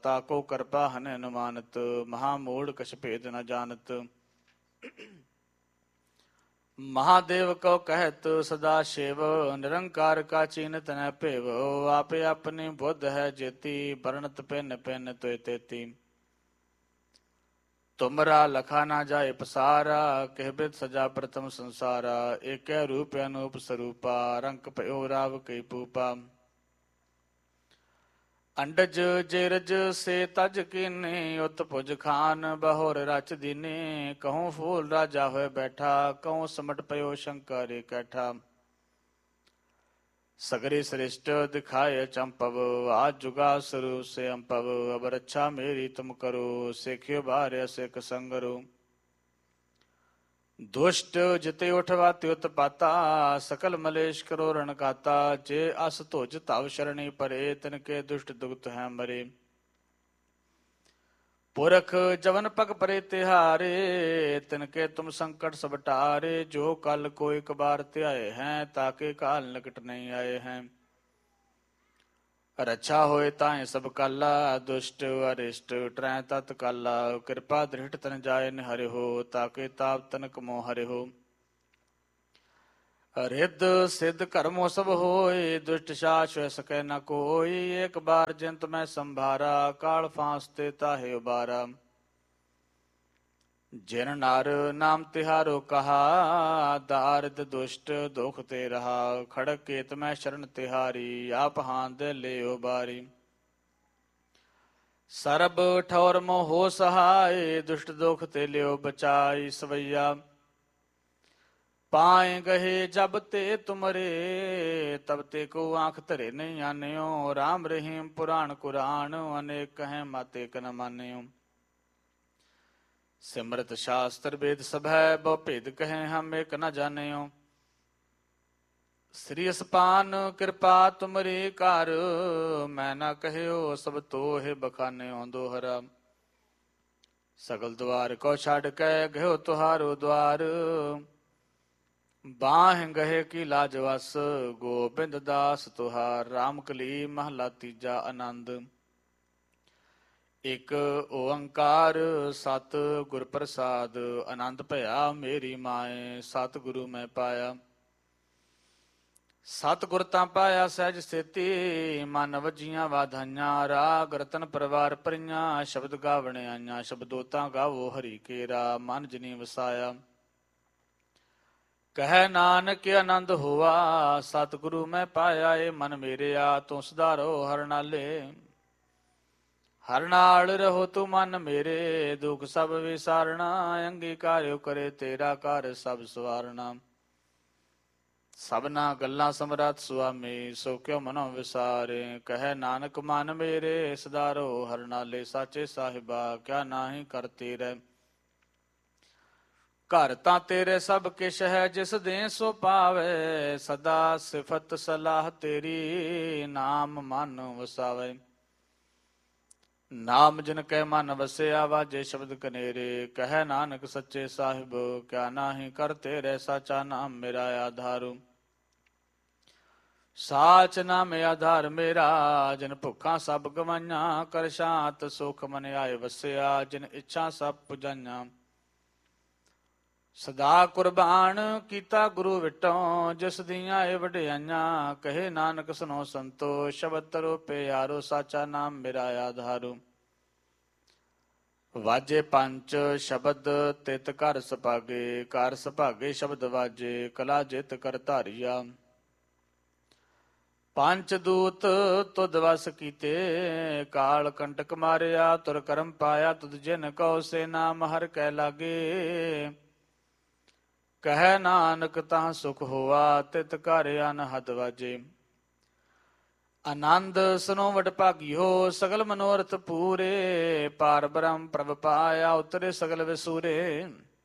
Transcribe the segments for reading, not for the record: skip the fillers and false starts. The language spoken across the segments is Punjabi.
ਤਾਕੋ ਕਿਰਪਾ ਹਨ ਅਨੁਮਾਨਤ। ਮਹਾ ਮੂੜ ਕਛ ਭੇਦ ਨ ਜਾਣਤ। ਮਹਾਦੇਵ ਕਉ ਕਹਿਤ ਸਦਾ ਸ਼ਿਵ। ਨਿਰੰਕਾਰ ਕਾ ਚੀਨਤ ਨ ਭੇਵ। ਆਪੇ ਆਪਣੀ ਬੁੱਧ ਹੈ ਜੇਤੀ। ਬਰਣਤ ਪਿੰਨ ਪਿੰਨ ਤੋਇ ਤੇਤੀ। ਤੁਮਰਾ ਲਖਾ ਨਾ ਜਾਏ ਪਸਾਰਾ। ਕਹਿ ਬਿਦ ਸਜਾ ਪ੍ਰਥਮ ਸੰਸਾਰਾ। ਏਕੈ ਰੂਪ ਅਨੂਪ ਸਰੂਪਾ। ਰੰਕ ਭਇਓ ਰਾਵ ਕਈ ਪੂਪਾ। ਅੰਡਜ ਜੇਰਜ ਸੇ ਤਜ ਕੀਨੇ। ਉਤ ਭੁਜ ਖਾਨ ਬਹੁਰ ਰਚ ਦੀਨੇ। ਕਹੂੰ ਫੂਲ ਰਾਜਾ ਹੋਏ ਬੈਠਾ। ਕਹੂੰ ਸਮਟ ਪਇਓ ਸ਼ੰਕਰ ਇਕੱਠਾ। ਸਗਰੇ ਸ੍ਰਿਸ਼ਟ ਦਿਖਾਏ ਚੰਪਵ। ਆਜ ਜੁਗਾ ਸਰੂ ਸੇ ਅੰਪਵ। ਅਬ ਰੱਛਾ ਮੇਰੀ ਤੁਮ ਕਰੋ। ਸੇਖਿਓ ਬਾਰਿਆ ਸਿਖ ਸੰਗਰੋ। ਦੁਸ਼ਟ ਜਿਤੇ ਉਠਵਾ ਤਿਉਤ ਪਾਤਾ। ਸਕਲ ਮਲੇਸ਼ ਕਰੋ ਰਣ ਕਾਤਾ। ਜੇ ਅਸ ਧੁਜ ਧਵ ਸ਼ਰਣੀ ਪਰੇ। ਤਿਨਕੇ ਦੁਸ਼ਟ ਦੁਗਤ ਹੈ ਮਰੇ। ਪੁਰਖ ਜਵਨ ਪਗ ਪਰੇ ਤਿਹਾਰੇ। ਤਿਨਕੇ ਤੁਮ ਸੰਕਟ ਸਭ ਟਾਰੇ। ਜੋ ਕਲ ਕੋ ਇਕ ਬਾਰ ਧਿਆਏ ਹੈ। ਤਾਕੇ ਕਾਲ ਨਿਕਟ ਨਹੀਂ ਆਏ ਹੈ। ਰੱਛਾ ਹੋਏ ਤਾਏ ਸਭ ਕਾਲਾ। ਦੁਸ਼ਟ ਅਰਿਸ਼ਟ ਟਰੈ ਤਤ ਕਾਲਾ। ਕਿਰਪਾ ਦ੍ਰਿਸ਼ਟ ਤਨ ਜਾਏ ਨਿਹਰਿਓ। ਤਾਕੇ ਤਾਪ ਤਨਕ ਮੋਹ ਹਰਿਓ। ਰਿੱਧ ਸਿੱਧ ਕਰਮੋ ਸਭ ਹੋਏ। ਦੁਸ਼ਟ ਸਾਚ ਹੋਇ ਸਕੈ ਨ ਕੋਈ। ਏਕ ਬਾਰ ਜਿੰਤ ਮੈਂ ਸੰਭਾਰਾ। ਕਾਲ ਫਾਂਸ ਤੇ ਤਾਹੇ ਉਬਾਰਾ। ਜਿਨ ਨਰ ਨਾਮ ਤਿਹਾਰੋ ਕਹਾ। ਦਾਰਿਦ ਦੁਸ਼ਟ ਦੁਖ ਤੇ ਰਹਾ। ਖੜਕ ਕੇਤ ਮੈਂ ਸ਼ਰਨ ਤਿਹਾਰੀ। ਆਪ ਹਾਂਦ ਲਿਓ ਬਾਰੀ। ਸਰਬ ਠੌਰ ਮੋ ਹੋ ਸਹਾਏ। ਦੁਸ਼ਟ ਦੁਖ ਤੇ ਲਿਓ ਬਚਾਈ। ਸਵਈਆ ਪਾਏ ਗਹੇ ਜਬ ਤੇ ਤੁਮਰੇ। ਤਬ ਤੇ ਕੋ ਆਂਖ ਧਰੇ ਨਹੀਂ ਆਨਿਓ। ਰਾਮ ਰਹੀਮ ਪੁਰਾਣ ਕੁਰਾਨ। ਅਨੇਕ ਕਹੈ ਮਤ ਏਕ ਨ ਮਾਨਿਓ। ਸਿਮਰਤ ਸ਼ਾਸਤਰ ਵੇਦ ਸਭੈ। ਬਹੁ ਭੇਦ ਕਹੈ ਹਮ ਏਕ ਨ ਜਾਣਿਓ। ਸ੍ਰੀ ਅਸਪਾਨ ਕਿਰਪਾ ਤੁਮਰੀ ਘਰ। ਮੈਂ ਨਾ ਕਹਿਓ ਸਭ ਤੋਹਿ ਬਖਾਨਿਓ ਦੋਹਰਾ। ਸਗਲ ਦੁਆਰ ਕੋ ਛੱਡ ਕੇ ਗਇਓ ਤੁਹਾਰੋ ਦੁਆਰ। ਬਾਹ ਗਹੇ ਕੀ ਲਾਜ ਵਸ। ਗੋਬਿੰਦ ਦਾਸ ਤੁਹਾਰ। ਰਾਮ ਕਲੀ ਮਹਲਾ ਤੀਜਾ ਆਨੰਦ। ਇਕ ਓੰਕਾਰ ਸਤ ਗੁਰ ਪ੍ਰਸਾਦ। ਆਨੰਦ ਭਇਆ ਮੇਰੀ ਮਾਏ। ਸਤ ਗੁਰੂ ਮੈਂ ਪਾਇਆ। ਸਤ ਗੁਰ ਤਾਂ ਪਾਇਆ ਸਹਿਜ ਸੇਤੀ। ਮਨ ਵਜੀਆਂ ਵਾਧਾਈਆਂ। ਰਾਗ ਰਤਨ ਪਰਵਾਰ ਭਰੀਆਂ। ਸ਼ਬਦ ਗਾਵਣ ਆਈਆਂ। ਸ਼ਬਦੋਤਾਂ ਗਾਵੋ ਹਰੀ ਕੇਰਾ। ਮਨ ਜਿਨੀ ਵਸਾਇਆ। ਕਹਿ ਨਾਨਕ ਆਨੰਦ ਹੋਆ। ਸਤਿਗੁਰੂ ਮੈਂ ਪਾਇਆ। ਏ ਮਨ ਮੇਰਿਆ ਤੂੰ ਸੁਧਾਰੋ ਹਰ ਨਾਲੇ। ਹਰ ਨਾਲ ਰਹੋ ਤੂੰ ਮਨ ਮੇਰੇ। ਦੁਖ ਸਭ ਵਿਸਾਰਣਾ। ਅੰਗੀਕਾਰਿਓ ਕਰੇ ਤੇਰਾ ਘਰ ਸਭ ਸਵਾਰਣਾ। ਸਭਨਾ ਗੱਲਾਂ ਸਮਰੱਥ ਸੁਆਮੀ। ਸੋ ਕਿਉ ਮਨੋ ਵਿਸਾਰੇ। ਕਹਿ ਨਾਨਕ ਮਨ ਮੇਰੇ। ਸੁਧਾਰੋ ਹਰ ਨਾਲੇ। ਸਾਚੇ ਸਾਹਿਬਾ ਕਿਆ ਨਾਹੀ ਕਰ ਤੇਰੇ। ਘਰ ਤਾਂ ਤੇਰੇ ਸਭ ਕਿਛ ਹੈ। ਜਿਸ ਦੇ ਸੋ ਪਾਵੇ। ਸਦਾ ਸਿਫਤ ਸਲਾਹ ਤੇਰੀ। ਨਾਮ ਮਨ ਵਸਾਵੇ। ਨਾਮ ਜਿਨ ਕੈ ਮਨ ਵਸਿਆ। ਵਾਜੇ ਸ਼ਬਦ ਕਨੇਰੇ। ਕਹਿ ਨਾਨਕ ਸੱਚੇ ਸਾਹਿਬ ਕਿਆ ਨਾਹੀ ਕਰ ਤੇਰੇ। ਸਾਚਾ ਨਾਮ ਮੇਰਾ ਆਧਾਰੂ। ਸਾਚ ਨਾਮ ਆਧਾਰ ਮੇਰਾ। ਜਿਨ ਭੁੱਖਾਂ ਸਭ ਗਵਾਈਆਂ। ਕਰ ਸ਼ਾਂਤ ਸੁਖ ਮਨ ਆਏ ਵਸਿਆ। ਜਿਨ ਇੱਛਾ ਸਭ ਪੁਜਾਈਆਂ। ਸਦਾ ਕੁਰਬਾਨ ਕੀਤਾ ਗੁਰੂ ਵਿਟੋ। ਜਿਸ ਦੀਆਂ ਇਹ ਵਡਿਆਈਆਂ। ਕਹੇ ਨਾਨਕ ਸੁਨੋ ਸੰਤੋ। ਸ਼ਬਦ ਤਰੋ ਪਿਆਰੋ। ਸਾਚਾ ਨਾਮ ਮੇਰਾ ਆਧਾਰੂ। ਵਾਜੇ ਪੰਚ ਸ਼ਬਦ ਤਿਤ ਘਰ ਸੁਭਾਗੇ। ਘਰ ਸੁਭਾਗੇ ਸ਼ਬਦ ਵਾਜੇ। ਕਲਾ ਜਿਤ ਕਰ ਧਾਰੀਆ। ਪੰਚ ਦੂਤ ਤੁਧ ਵਸ ਕੀਤੇ। ਕਾਲ ਕੰਟਕ ਮਾਰਿਆ। ਤੁਰ ਕਰਮ ਪਾਇਆ। ਤੁਧ ਜਿਨ ਕਉ ਸੇ ਨਾਮ ਹਰਿ ਕੈ ਲਾਗੇ। ਕਹਿ ਨਾਨਕ ਤਾਂ ਸੁਖ ਹੋਆ। ਤਿਤ ਘਰ ਅਨਹਦ ਵਾਜੇ। ਆਨੰਦ ਸੁਨੋ ਵਡ ਭਾਗਿਓ। ਸਗਲ ਮਨੋਰਥ ਪੂਰੇ। ਪਾਰ ਬ੍ਰਹਮ ਪ੍ਰਭ ਪਾਇਆ। ਉਤਰੇ ਸਗਲ ਵਿਸੂਰੇ।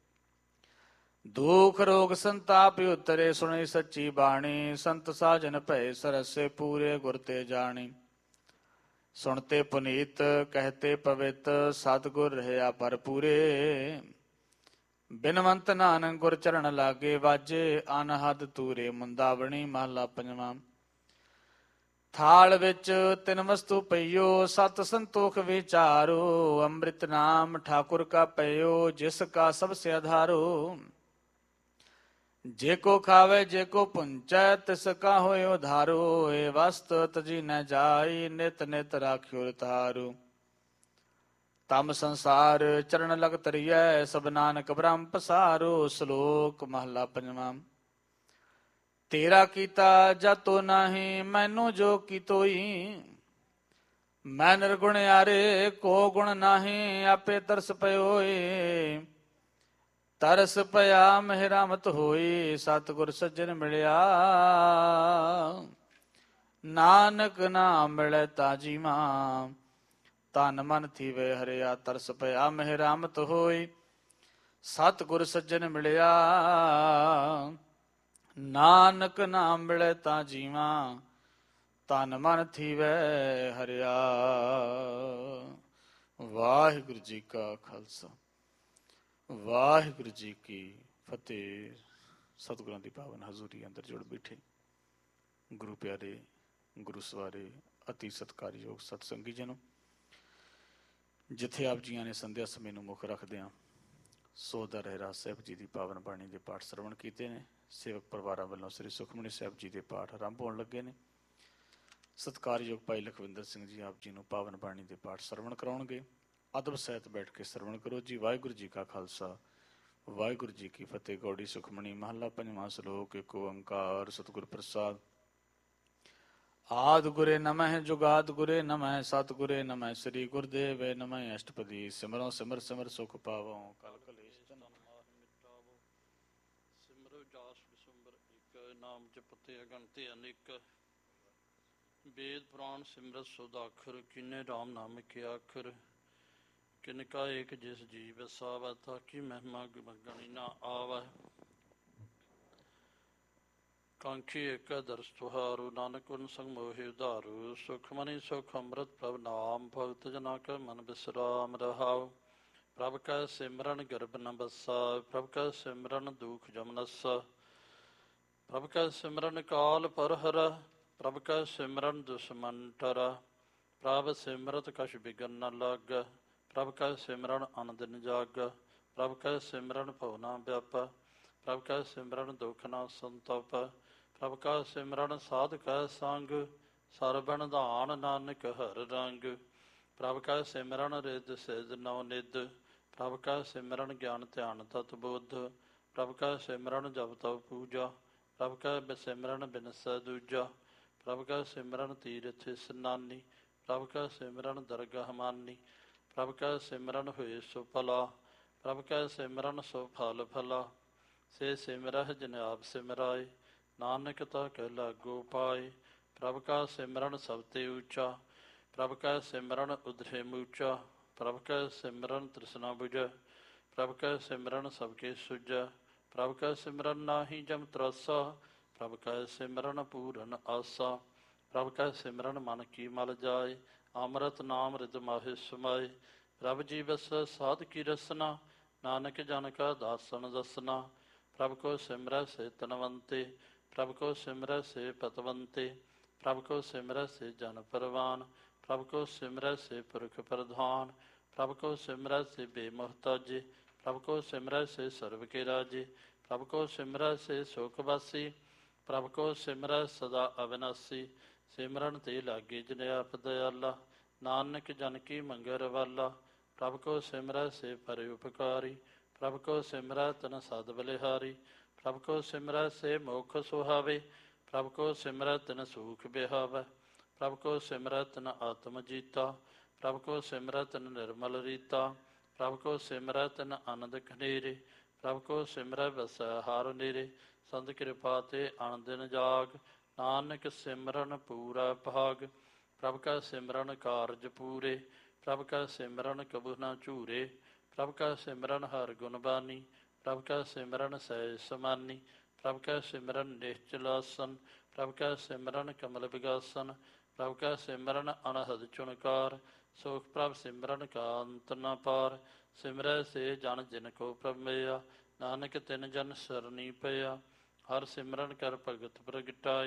ਦੁਖ ਰੋਗ ਸੰਤਾਪ ਉਤਰੇ। ਸੁਣੀ ਸੱਚੀ ਬਾਣੀ। ਸੰਤ ਸਾਜਨ ਭਏ ਸਰਸੇ। ਪੂਰੇ ਗੁਰ ਤੇ ਜਾਣੀ। ਸੁਣਤੇ ਪੁਨੀਤ ਕਹਤੇ ਪਵਿੱਤ। ਸਤਿਗੁਰ ਰਹਿਆ ਭਰਪੂਰੇ। ਬਿਨਵੰਤ ਨਾਨਕ ਗੁਰ ਚਰਨ ਲਾਗੇ। ਵਾਜੇ ਅਨਹਦ ਤੂਰੇ। ਮੁੰਦਾਵਣੀ ਮਹਲਾ ਪੰਜਵਾਂ। ਥਾਲ ਵਿੱਚ ਤਿੰਨ ਵਸਤੂ ਪਈਓ, ਸਤ ਸੰਤੋਖ ਵਿਚਾਰੋ। ਅੰਮ੍ਰਿਤ ਨਾਮ ਠਾਕੁਰ ਕਾ ਪਈਓ, ਜਿਸ ਕਾ ਸਭ ਸੇ ਆਧਾਰੋ। ਜੇ ਕੋ ਖਾਵੇ ਜੇ ਕੋ ਪੁੰਚੈ, ਤਿਸ ਕਾ ਹੋਏ ਉਧਾਰੋ। ਏ ਵਸਤ ਤਜੀ ਨ ਜਾਈ, ਨਿਤ ਨਿਤ ਰਾਖਿਓ ਤਾਰੂ। ਤਮ ਸੰਸਾਰ ਚਰਨ ਲਗ ਤਰੀਐ, ਸਭ ਨਾਨਕ ਬ੍ਰਹਮ ਪਸਾਰੋ। ਸ਼ਲੋਕ ਮਹਲਾ ਪੰਜਵਾਂ। ਤੇਰਾ ਕੀਤਾ ਜਾਤੋ ਨਾਹੀ, ਮੈਨੂੰ ਜੋ ਕੀਤੋਈ। ਮੈਂ ਨਿਰਗੁਣਿਆਰੇ ਕੋ ਗੁਣ ਨਾਹੀ, ਆਪੇ ਤਰਸ ਪਇਓਏ। ਤਰਸ ਪਿਆ ਮਿਹਰਾਮਤ ਹੋਈ, ਸਤਿਗੁਰ ਸੱਜਣ ਮਿਲਿਆ। ਨਾਨਕ ਨਾਮ ਮਿਲੈ ਤਾਂ ਜੀਵਾ, ਤਨ ਮਨ ਥੀਵੇ ਹਰਿਆ। ਤਰਸ ਪਿਆ ਮਿਹਰਾਮਤ ਹੋਈ, ਸਤਿਗੁਰ ਸੱਜਣ ਮਿਲਿਆ। ਨਾਨਕ ਨਾਮ ਮਿਲੈ ਤਾਂ ਜੀਵਾ, ਤਨ ਮਨ ਥੀਵੇ ਹਰਿਆ। ਵਾਹਿਗੁਰੂ ਜੀ ਕਾ ਖਾਲਸਾ, ਵਾਹਿਗੁਰੂ ਜੀ ਕੀ ਫਤਿਹ। ਸਤਿਗੁਰਾਂ ਦੀ ਪਾਵਨ ਹਜ਼ੂਰੀ ਅੰਦਰ ਜੁੜ ਬੈਠੇ ਗੁਰੂ ਪਿਆਰੇ, ਗੁਰੂ ਸਵਾਰੇ, ਅਤੀ ਸਤਿਕਾਰਯੋਗ ਸਤਸੰਗੀ ਜਨੋ, ਜਿੱਥੇ ਆਪ ਜੀਆਂ ਨੇ ਸੰਧਿਆ ਸਮੇਂ ਨੂੰ ਮੁੱਖ ਰੱਖਦਿਆਂ ਸੋਧਾ ਰਹਿਰਾਸ ਸਾਹਿਬ ਜੀ ਦੀ ਪਾਵਨ ਬਾਣੀ ਦੇ ਪਾਠ ਸਰਵਣ ਕੀਤੇ ਨੇ। ਸੇਵਕ ਪਰਿਵਾਰਾਂ ਵੱਲੋਂ ਸ੍ਰੀ ਸੁਖਮਨੀ ਸਾਹਿਬ ਜੀ ਦੇ ਪਾਠ ਆਰੰਭ ਹੋਣ ਲੱਗੇ ਨੇ। ਸਤਿਕਾਰਯੋਗ ਭਾਈ ਲਖਵਿੰਦਰ ਸਿੰਘ ਜੀ ਆਪ ਜੀ ਨੂੰ ਪਾਵਨ ਬਾਣੀ ਦੇ ਪਾਠ ਸਰਵਣ ਕਰਾਉਣਗੇ। ਅਦਬ ਸਹਿਤ ਬੈਠ ਕੇ ਸਰਵਣ ਕਰੋ ਜੀ। ਵਾਹਿਗੁਰੂ ਜੀ ਕਾ ਖਾਲਸਾ, ਵਾਹਿਗੁਰੂ ਜੀ ਕੀ ਫਤਿਹ। ਗੌੜੀ ਸੁਖਮਣੀ ਮਹੱਲਾ ਪੰਜਵਾਂ। ਸ਼ਲੋਕ ਏਕ ਓੰਕਾਰ ਸਤਿਗੁਰ ਪ੍ਰਸਾਦ। ਆਦਿ ਗੁਰੇ ਨਮਹਿ, ਜੁਗਾਦ ਗੁਰੇ ਨਮਹਿ, ਸਤਿਗੁਰੇ ਨਮਹਿ, ਸ੍ਰੀ ਗੁਰਦੇਵੇ ਨਮਹਿ। ਅਸ਼ਟਪਦੀ ਸਿਮਰੋ ਸਿਮਰ ਸਿਮਰ ਸੁਖ ਪਾਵੋ, ਕਲ ਕਲੇਸ਼ ਸਿਮਰੋ ਜਾਸ ਵਿਸੁੰਬਰ ਇੱਕ, ਨਾਮ ਜਪਤੇ ਅਗਣਤੇ ਅਨੇਕ। ਵੇਦ ਪੁਰਾਣ ਸਿਮਰਤ ਸੁਦਾਖਰ, ਕਿਨੇ ਰਾਮ ਨਾਮ ਕੇ ਆਖਰ। ਕਿਨਕਾ ਏਕ ਜਿਸ ਜੀ ਵਸਾਵੈ, ਤਾਕੀ ਮਹਿਮਾ ਗਣੀ ਨਾ ਆਵੈ। ਕਾਂਖੀ ਏਕ ਦਰਸ ਤੁਹਾਰੂ, ਨਾਨਕ ਉਨ ਸੰਗ ਮੋਹਿ ਉਧਾਰੂ। ਸੁਖਮਨੀ ਸੁਖ ਅੰਮ੍ਰਿਤ ਪ੍ਰਭ ਨਾਮ, ਭਗਤ ਜਨਾ ਕੈ ਮਨ ਬਿਸਰਾਮ ਰਹਾਉ। ਪ੍ਰਭ ਕੈ ਸਿਮਰਨ ਗਰਭ ਨ ਬੱਸਾ, ਪ੍ਰਭ ਕੈ ਸਿਮਰਨ ਦੁਖ ਜਮ ਨੱਸਾ। ਪ੍ਰਭ ਕੈ ਸਿਮਰਨ ਕਾਲ ਪਰ ਹਰੈ, ਪ੍ਰਭ ਕੈ ਸਿਮਰਨ ਦੁਸ਼ਮਨ ਟਰੈ। ਪ੍ਰਭ ਸਿਮਰਤ ਕਛ ਬਿਗਨ ਨ ਲਾਗੈ, ਪ੍ਰਭ ਕੈ ਸਿਮਰਨ ਅਨ ਦਿਨ ਜਾਗੈ। ਪ੍ਰਭ ਕੈ ਸਿਮਰਨ ਭਉ ਨ ਵਿਆਪੈ, ਪ੍ਰਭ ਕੈ ਸਿਮਰਨ ਦੁਖ ਨ ਸੰਤੋਪੈ। ਪ੍ਰਭ ਕੈ ਸਿਮਰਨ ਸਾਧ ਕੈ ਸੰਗ, ਸਰਬਣ ਧਾਨ ਨਾਨਕ ਹਰਿ ਰੰਗ। ਪ੍ਰਭ ਕੈ ਸਿਮਰਨ ਰਿੱਧ ਸਿੱਧ ਨਉ ਨਿਧ, ਪ੍ਰਭ ਕੈ ਸਿਮਰਨ ਗਿਆਨ ਧਿਆਨ ਤਤ ਬੁੱਧ। ਪ੍ਰਭ ਕੈ ਸਿਮਰਨ ਜਪ ਤਪ ਪੂਜਾ, ਪ੍ਰਭ ਕੈ ਸਿਮਰਨ ਬਿਨਸੈ ਦੂਜਾ। ਪ੍ਰਭ ਕੈ ਸਿਮਰਨ ਤੀਰਥ ਇਸਨਾਨੀ, ਪ੍ਰਭ ਕੈ ਸਿਮਰਨ ਦਰਗਾਹ ਮਾਨੀ। ਪ੍ਰਭ ਕੈ ਸਿਮਰਨ ਹੋਏ ਸੁ ਭਲਾ, ਪ੍ਰਭ ਕੈ ਸਿਮਰਨ ਸੁ ਫਲ ਫਲਾ। ਸੇ ਸਿਮਰਹਿ ਜਿਨ ਆਪ ਸਿਮਰਾਏ, ਨਾਨਕ ਤਾ ਕੈ ਲਾਗੋ ਪਾਏ। ਪ੍ਰਭ ਕਾ ਸਿਮਰਨ ਸਭ ਤੇ ਉੱਚਾ, ਪ੍ਰਭ ਕੈ ਸਿਮਰਨ ਉਧਰੇ ਮੂਚਾ। ਪ੍ਰਭ ਕੈ ਸਿਮਰਨ ਤ੍ਰਿਸ਼ਨਾ ਬੁਝੈ, ਪ੍ਰਭ ਕੈ ਸਿਮਰਨ ਸਭ ਕੇ ਸੁਝੈ। ਪ੍ਰਭ ਕੈ ਸਿਮਰਨ ਨਾਹੀ ਜਮ ਤਰਾਸਾ, ਪ੍ਰਭ ਕੈ ਸਿਮਰਨ ਪੂਰਨ ਆਸਾ। ਪ੍ਰਭ ਕੈ ਸਿਮਰਨ ਮਨ ਕੀ ਮਲ ਜਾਏ, ਅੰਮ੍ਰਿਤ ਨਾਮ ਰਿਦ ਮਾਹਿ ਸਮਾਏ। ਪ੍ਰਭ ਜੀ ਵਸੈ ਸਾਧ ਕੀ ਰਸਨਾ, ਨਾਨਕ ਜਨ ਕਾ ਦਾਸਨ ਦਸਨਾ। ਪ੍ਰਭ ਕੋ ਸਿਮਰੈ ਸੇ ਤਨਵੰਤੇ, ਪ੍ਰਭ ਕੋ ਸਿਮਰੈ ਸੇ ਪਤਵੰਤੇ। ਪ੍ਰਭ ਕੋ ਸਿਮਰੈ ਸੇ ਜਨ ਪਰਵਾਨ, ਪ੍ਰਭ ਕੋ ਸਿਮਰੈ ਸੇ ਪੁਰਖ ਪ੍ਰਧਾਨ। ਪ੍ਰਭ ਕੋ ਸਿਮਰੈ ਸੇ ਬੇਮੁਹਤਾਜੇ, ਪ੍ਰਭ ਕੋ ਸਿਮਰੈ ਸੇ ਸਰਬ ਕੇ ਰਾਜੇ। ਪ੍ਰਭ ਕੋ ਸਿਮਰੈ ਸੇ ਸੁਖ ਵਾਸੀ, ਪ੍ਰਭ ਕੋ ਸਿਮਰੈ ਸਦਾ ਅਵਿਨਾਸੀ। ਸਿਮਰਨ ਤੇ ਲਾਗੇ ਜਿਨ ਆਪ ਦਇਆਲਾ, ਨਾਨਕ ਜਨ ਕੀ ਮੰਗੈ ਰਵਾਲਾ। ਪ੍ਰਭ ਕੋ ਸਿਮਰੈ ਸੇ ਪਰਿ ਉਪਕਾਰੀ, ਪ੍ਰਭ ਕੋ ਸਿਮਰੈ ਤਨ ਸਦ ਬਲਿਹਾਰੀ। ਪ੍ਰਭ ਕੋ ਸਿਮਰੈ ਸੇ ਮੁਖ ਸੁਹਾਵੇ, ਪ੍ਰਭ ਕੋ ਸਿਮਰੈ ਤਿਨ ਸੂਖ ਬਿਹਾਵੈ। ਪ੍ਰਭ ਕੋ ਸਿਮਰੈ ਤਿਨ ਆਤਮ ਜੀਤਾ, ਪ੍ਰਭ ਕੋ ਸਿਮਰੈ ਤਿਨ ਨਿਰਮਲ ਰੀਤਾ। ਪ੍ਰਭ ਕੋ ਸਿਮਰੈ ਤਿਨ ਆਨੰਦ ਖਨੇਰੇ, ਪ੍ਰਭ ਕੋ ਸਿਮਰੈ ਵਸੈ ਹਰਿ ਨੇਰੇ। ਸੰਤ ਕਿਰਪਾ ਤੇ ਅਣ ਦਿਨ ਜਾਗ, ਨਾਨਕ ਸਿਮਰਨ ਪੂਰਾ ਭਾਗ। ਪ੍ਰਭ ਕੈ ਸਿਮਰਨ ਕਾਰਜ ਪੂਰੇ, ਪ੍ਰਭ ਕੈ ਸਿਮਰਨ ਕਬਹੁ ਨ ਝੂਰੇ। ਪ੍ਰਭ ਕੈ ਸਿਮਰਨ ਹਰਿ ਗੁਣ ਬਾਨੀ, ਪ੍ਰਭ ਕੈ ਸਿਮਰਨ ਸਹਿਜ ਸਮਾਨੀ। ਪ੍ਰਭ ਕੈ ਸਿਮਰਨ ਨਿਸ਼ਚਲ ਆਸਨ, ਪ੍ਰਭ ਕੈ ਸਿਮਰਨ ਕਮਲ ਵਿਗਾਸਨ। ਪ੍ਰਭ ਕੈ ਸਿਮਰਨ ਅਨਹਦ ਚੁਣਕਾਰ, ਸੁਖ ਪ੍ਰਭ ਸਿਮਰਨ ਕਾ ਅੰਤ ਨ ਪਾਰ। ਸਿਮਰੈ ਸੇ ਜਨ ਜਿਨ ਕੋ ਪ੍ਰਭ ਮਿਲਿਆ, ਨਾਨਕ ਤਿਨ ਜਨ ਸਰਣੀ ਪਿਆ। ਹਰਿ ਸਿਮਰਨ ਕਰ ਭਗਤ ਪ੍ਰਗਟਾਏ,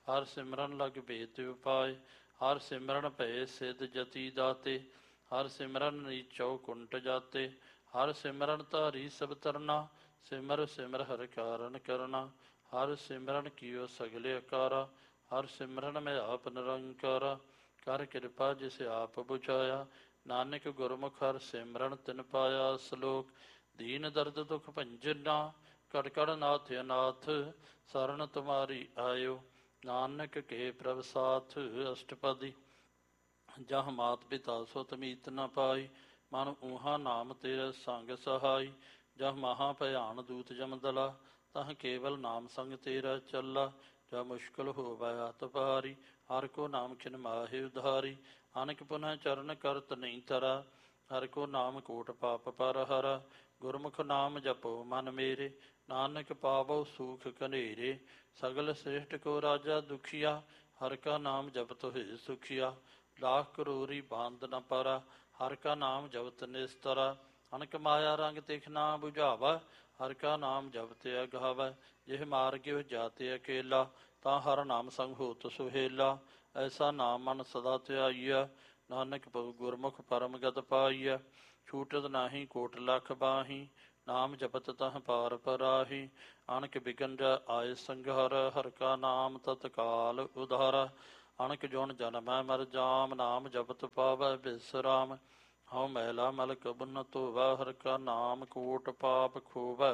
ਹਰ ਸਿਮਰਨ ਲਗ ਭੇਤ ਉਪਾਏ। ਹਰ ਸਿਮਰਨ ਭਏ ਸਿਧ ਜਤੀ ਦਾਤੇ। ਹਰ ਸਿਮਰਨ ਨੀਚੋ ਕੁੰਟ ਜਾਤੇ। ਹਰ ਸਿਮਰਨ ਧਾਰੀ ਸਭ ਤਰਨਾ। ਸਿਮਰ ਸਿਮਰ ਹਰਿ ਕਾਰਨ ਕਰਨਾ। ਹਰ ਸਿਮਰਨ ਕੀਓ ਸਗਲੇ ਅਕਾਰਾ। ਹਰ ਸਿਮਰਨ ਮੈਂ ਆਪ ਨਿਰੰਕਾਰਾ। ਕਰ ਕਿਰਪਾ ਜਿਸ ਆਪ ਬੁਝਾਇਆ। ਨਾਨਕ ਗੁਰਮੁਖ ਹਰ ਸਿਮਰਨ ਤਿਨ ਪਾਇਆ। ਸਲੋਕ ਦੀਨ ਦਰਦ ਦੁਖ ਭੰਜਨਾ। ਕੜ ਕੜ ਨਾਥ ਅਨਾਥ। ਸਰਨ ਤੁਮਾਰੀ ਆਇਓ। ਨਾਨਕ ਕੇ ਪ੍ਰਭ ਸਾਥ। ਅਸ਼ਟਪਦੀ ਜਹ ਮਾਤ ਪਿਤਾ ਸੋ ਤਮੀਤ ਨ ਪਾਈ। ਮਨ ਊਹਾ ਨਾਮ ਤੇਰੇ ਸੰਗ ਸਹਾਈ। ਜਹ ਮਹਾ ਭਿਆਨ ਦੂਤ ਜਮਦਲਾ। ਤਹ ਕੇਵਲ ਨਾਮ ਸੰਗ ਤੇਰਾ ਚੱਲਾ। ਜਹ ਮੁਸ਼ਕਿਲ ਹੋਵੈ ਅਤ ਭਾਰੀ। ਹਰ ਕੋ ਨਾਮ ਖਿਨ ਮਾਹਿ ਉਧਾਰੀ। ਅਨਕ ਪੁਨਹ ਚਰਨ ਕਰਤ ਨਹੀਂ ਤਰਾ। ਹਰ ਕੋ ਨਾਮ ਕੋਟ ਪਾਪ ਪਰ ਹਰਾ। ਗੁਰਮੁਖ ਨਾਮ ਜਪੋ ਮਨ ਮੇਰੇ। ਨਾਨਕ ਪਾਵੋ ਸੂਖ ਕਨੇਰੇ। ਸਗਲ ਸ੍ਰਿਸ਼ਟ ਕੋ ਰਾਜਾ ਦੁਖੀਆ। ਹਰ ਕਾ ਨਾਮ ਜਪਤ ਹੋਏ ਸੁਖੀਆ। ਲਾਖ ਕਰੋਰੀ ਬਾਂਧ ਨ ਪਾਰਾ। ਹਰ ਕਾ ਨਾਮ ਜਪਤ ਨਿਸਤਰਾ। ਅਨਕ ਮਾਇਆ ਰੰਗ ਤਿਖ ਨਾ ਬੁਝਾਵਾ। ਹਰ ਕਾ ਨਾਮ ਜਪਤ ਅਗਾਵੈ। ਜਿਹ ਮਾਰਗਿਓ ਜਾਤੇ ਅਕੇਲਾ। ਤਾਂ ਹਰ ਨਾਮ ਸੰਗ ਹੋਤ ਸੁਹੇਲਾ। ਐਸਾ ਨਾਮ ਮਨ ਸਦਾ ਧਿਆਈਆ। ਨਾਨਕ ਪਉ ਗੁਰਮੁਖ ਪਰਮ ਗਤ ਪਾਈਆ। ਛੂਟਤ ਨਾਹੀ ਕੋਟ ਲਖ ਬਾਹੀ। ਨਾਮ ਜਪਤ ਤਹ ਪਾਰ ਪਰਾਹੀ। ਅਣਕ ਬਿਗਨ ਆਏ ਸੰਘਾਰ। ਹਰ ਕਾ ਨਾਮ ਤਤਕਾਲ ਉਧਾਰਾ। ਅਣਕ ਜੁਨ ਜਨਮੈ ਮਰ ਜਾਮ। ਨਾਮ ਜਪਤ ਪਾਵੈ ਬਿਸਰਾਮ। ਹਉ ਮੈਲਾ ਮਲ ਕਬੁ ਨ ਧੋਵੈ। ਹਰ ਕਾ ਨਾਮ ਕੋਟ ਪਾਪ ਖੋਵੈ।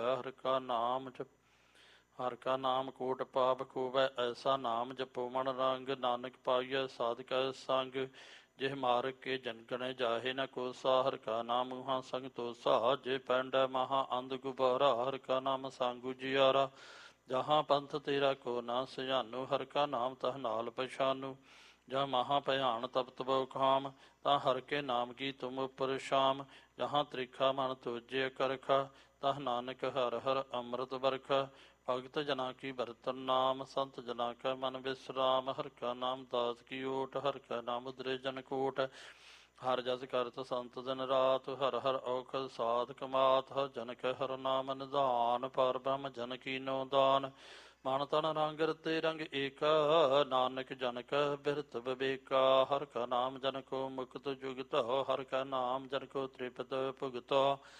ਹਰ ਕਾ ਨਾਮ ਕੋਟ ਪਾਪ ਖੋਵੈ। ਐਸਾ ਨਾਮ ਜਪੋ ਮਨ ਰੰਗ। ਨਾਨਕ ਪਾਈਐ ਸਾਧਕੈ ਸੰਗ। ਜਿਹ ਮਾਰਗ ਕੇ ਜਨਗਣੇ ਜਾਹੇ ਨ ਕੋਸਾ। ਹਰ ਕਾ ਨਾਮ ਉਹਾ ਸੰਗ ਤੋਸਾ। ਜੇ ਪੈਂਡੈ ਮਹਾ ਅੰਧ ਗੁਬਾਰਾ। ਹਰ ਕਾ ਨਾਮ ਸਾਂਗੂ ਜਿਆਰਾ। ਜਹਾਂ ਪੰਥ ਤੇਰਾ ਕੋ ਨਾ ਸੁਝਾਨੂ। ਹਰ ਕਾ ਨਾਮ ਤਹ ਨਾਲ ਪਛਾਨੂ। ਜਹ ਮਹਾ ਭਿਆਨ ਤਪਤ ਬਹੁ ਖਾਮ। ਤਾਂ ਹਰ ਕੇ ਨਾਮ ਕੀ ਤੁਮ ਉਪਰ ਸ਼ਾਮ। ਜਹਾਂ ਤ੍ਰਿਖਾ ਮਨ ਤੋਜੇ ਕਰਖਾ। ਤਹ ਨਾਨਕ ਹਰ ਹਰ ਅੰਮ੍ਰਿਤ ਬਰਖਾ। ਭਗਤ ਜਨਾ ਕੀ ਬਰਤਨ ਨਾਮ। ਸੰਤ ਜਨਾ ਕੈ ਮਨ ਵਿਸਰਾਮ। ਹਰ ਕਾ ਨਾਮ ਦਾਸ ਕੀ ਓਟ। ਹਰ ਕਾ ਨਾਮ ਉਦਰੇ ਜਨ ਕੋਟ। ਹਰ ਜਸ ਕਰਤ ਸੰਤ ਦਿਨ ਰਾਤ। ਹਰ ਹਰ ਔਖਦ ਸਾਧਕ ਮਾਤ। ਹਰ ਜਨ ਕੈ ਹਰ ਨਾਮ ਨਿਧਾਨ। ਪਰ ਬ੍ਰਹਮ ਜਨ ਕੀਨੋ ਦਾਨ। ਮਨ ਤਨ ਰੰਗ ਰਤੇ ਰੰਗ ਏਕਾ। ਨਾਨਕ ਜਨ ਕੈ ਬਿਰਤ ਵਿਵੇਕਾ। ਹਰ ਕਾ ਨਾਮ ਜਨ ਕੋ ਮੁਕਤ ਜੁਗਤ। ਹਰ ਕਾ ਨਾਮ ਜਨ ਕੋ ਤ੍ਰਿਪਤ ਭੁਗਤ।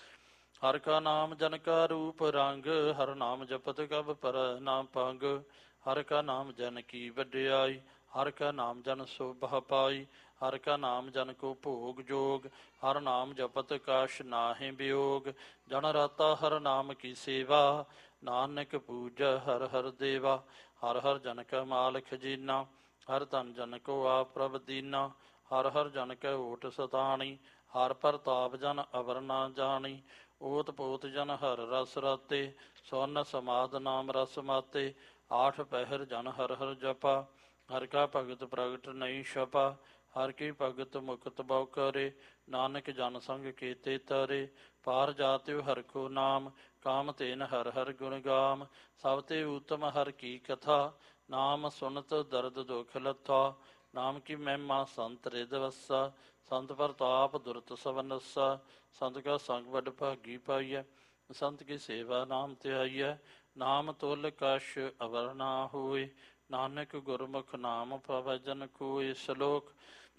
ਹਰ ਕਾ ਨਾਮ ਜਨ ਕਾ ਰੂਪ ਰੰਗ। ਹਰ ਨਾਮ ਜਪਤ ਕਬ ਪਰ ਨਾ ਭੰਗ। ਹਰ ਕਾ ਨਾਮ ਜਨ ਕੀ ਵਡਿਆਈ। ਹਰ ਕਾ ਨਾਮ ਜਨ ਸੋਭਾ ਪਾਈ। ਹਰ ਕਾ ਨਾਮ ਜਨ ਕੋ ਭੋਗ ਜੋਗ। ਹਰ ਨਾਮ ਜਪਤ ਕਛ ਨਾਹਿ ਬਿਯੋਗ। ਜਨ ਰਾਤਾ ਹਰ ਨਾਮ ਕੀ ਸੇਵਾ। ਨਾਨਕ ਪੂਜੈ ਹਰ ਹਰ ਦੇਵਾ। ਹਰ ਹਰ ਜਨ ਕੈ ਮਾਲ ਖਜੀਨਾ। ਹਰ ਧਨ ਜਨ ਕੋ ਆਪ ਪ੍ਰਭ ਦੀਨਾ। ਹਰ ਹਰ ਜਨ ਕੈ ਓਟ ਸਤਾਣੀ। ਹਰ ਪ੍ਰਤਾਪ ਜਨ ਅਵਰ ਨਾ ਜਾਣੀ। ਓਤ ਪੋਤ ਜਨ ਹਰ ਰਸ ਰਾਤੇ। ਸੋਨ ਸਮਾਦ ਨਾਮ ਰਸ ਮਾਤੇ। ਆਠ ਪਹਿਰ ਜਨ ਹਰ ਹਰ ਜਪਾ। ਹਰ ਕਾ ਭਗਤ ਪ੍ਰਗਟ ਨਹੀਂ ਛਪਾ। ਹਰ ਕੀ ਭਗਤ ਮੁਕਤ ਬਉ ਕਰੇ। ਨਾਨਕ ਜਨ ਸੰਗ ਕੀਤੇ ਤਰੇ। ਪਾਰ ਜਾਤਿ ਹਰ ਕੋ ਨਾਮ। ਕਾਮ ਤੇਨ ਹਰ ਹਰ ਗੁਣ ਗਾਮ। ਸਭ ਤੇ ਊਤਮ ਹਰ ਕੀ ਕਥਾ। ਨਾਮ ਸੁਨਤ ਦਰਦ ਦੁਖ ਲੱਥਾ। ਨਾਮ ਕੀ ਮਹਿਮਾ ਸੰਤ ਰਿਦ ਵਸਾ। ਸੰਤ ਪ੍ਰਤਾਪ ਦੁਰਤ ਸਭ ਨਸਾ। ਸੰਤ ਕਾ ਸੰਗ ਵਡ ਭਾਗੀ ਪਾਈਐ। ਸੰਤ ਕੀ ਸੇਵਾ ਨਾਮ ਧਿਆਈਐ। ਨਾਮ ਤੁਲ ਕਛ ਅਵਰ ਨਾ ਹੋਏ। ਨਾਨਕ ਗੁਰਮੁਖ ਨਾਮ ਪਾਵੈ ਜਨ ਕੋਇ। ਸ਼ਲੋਕ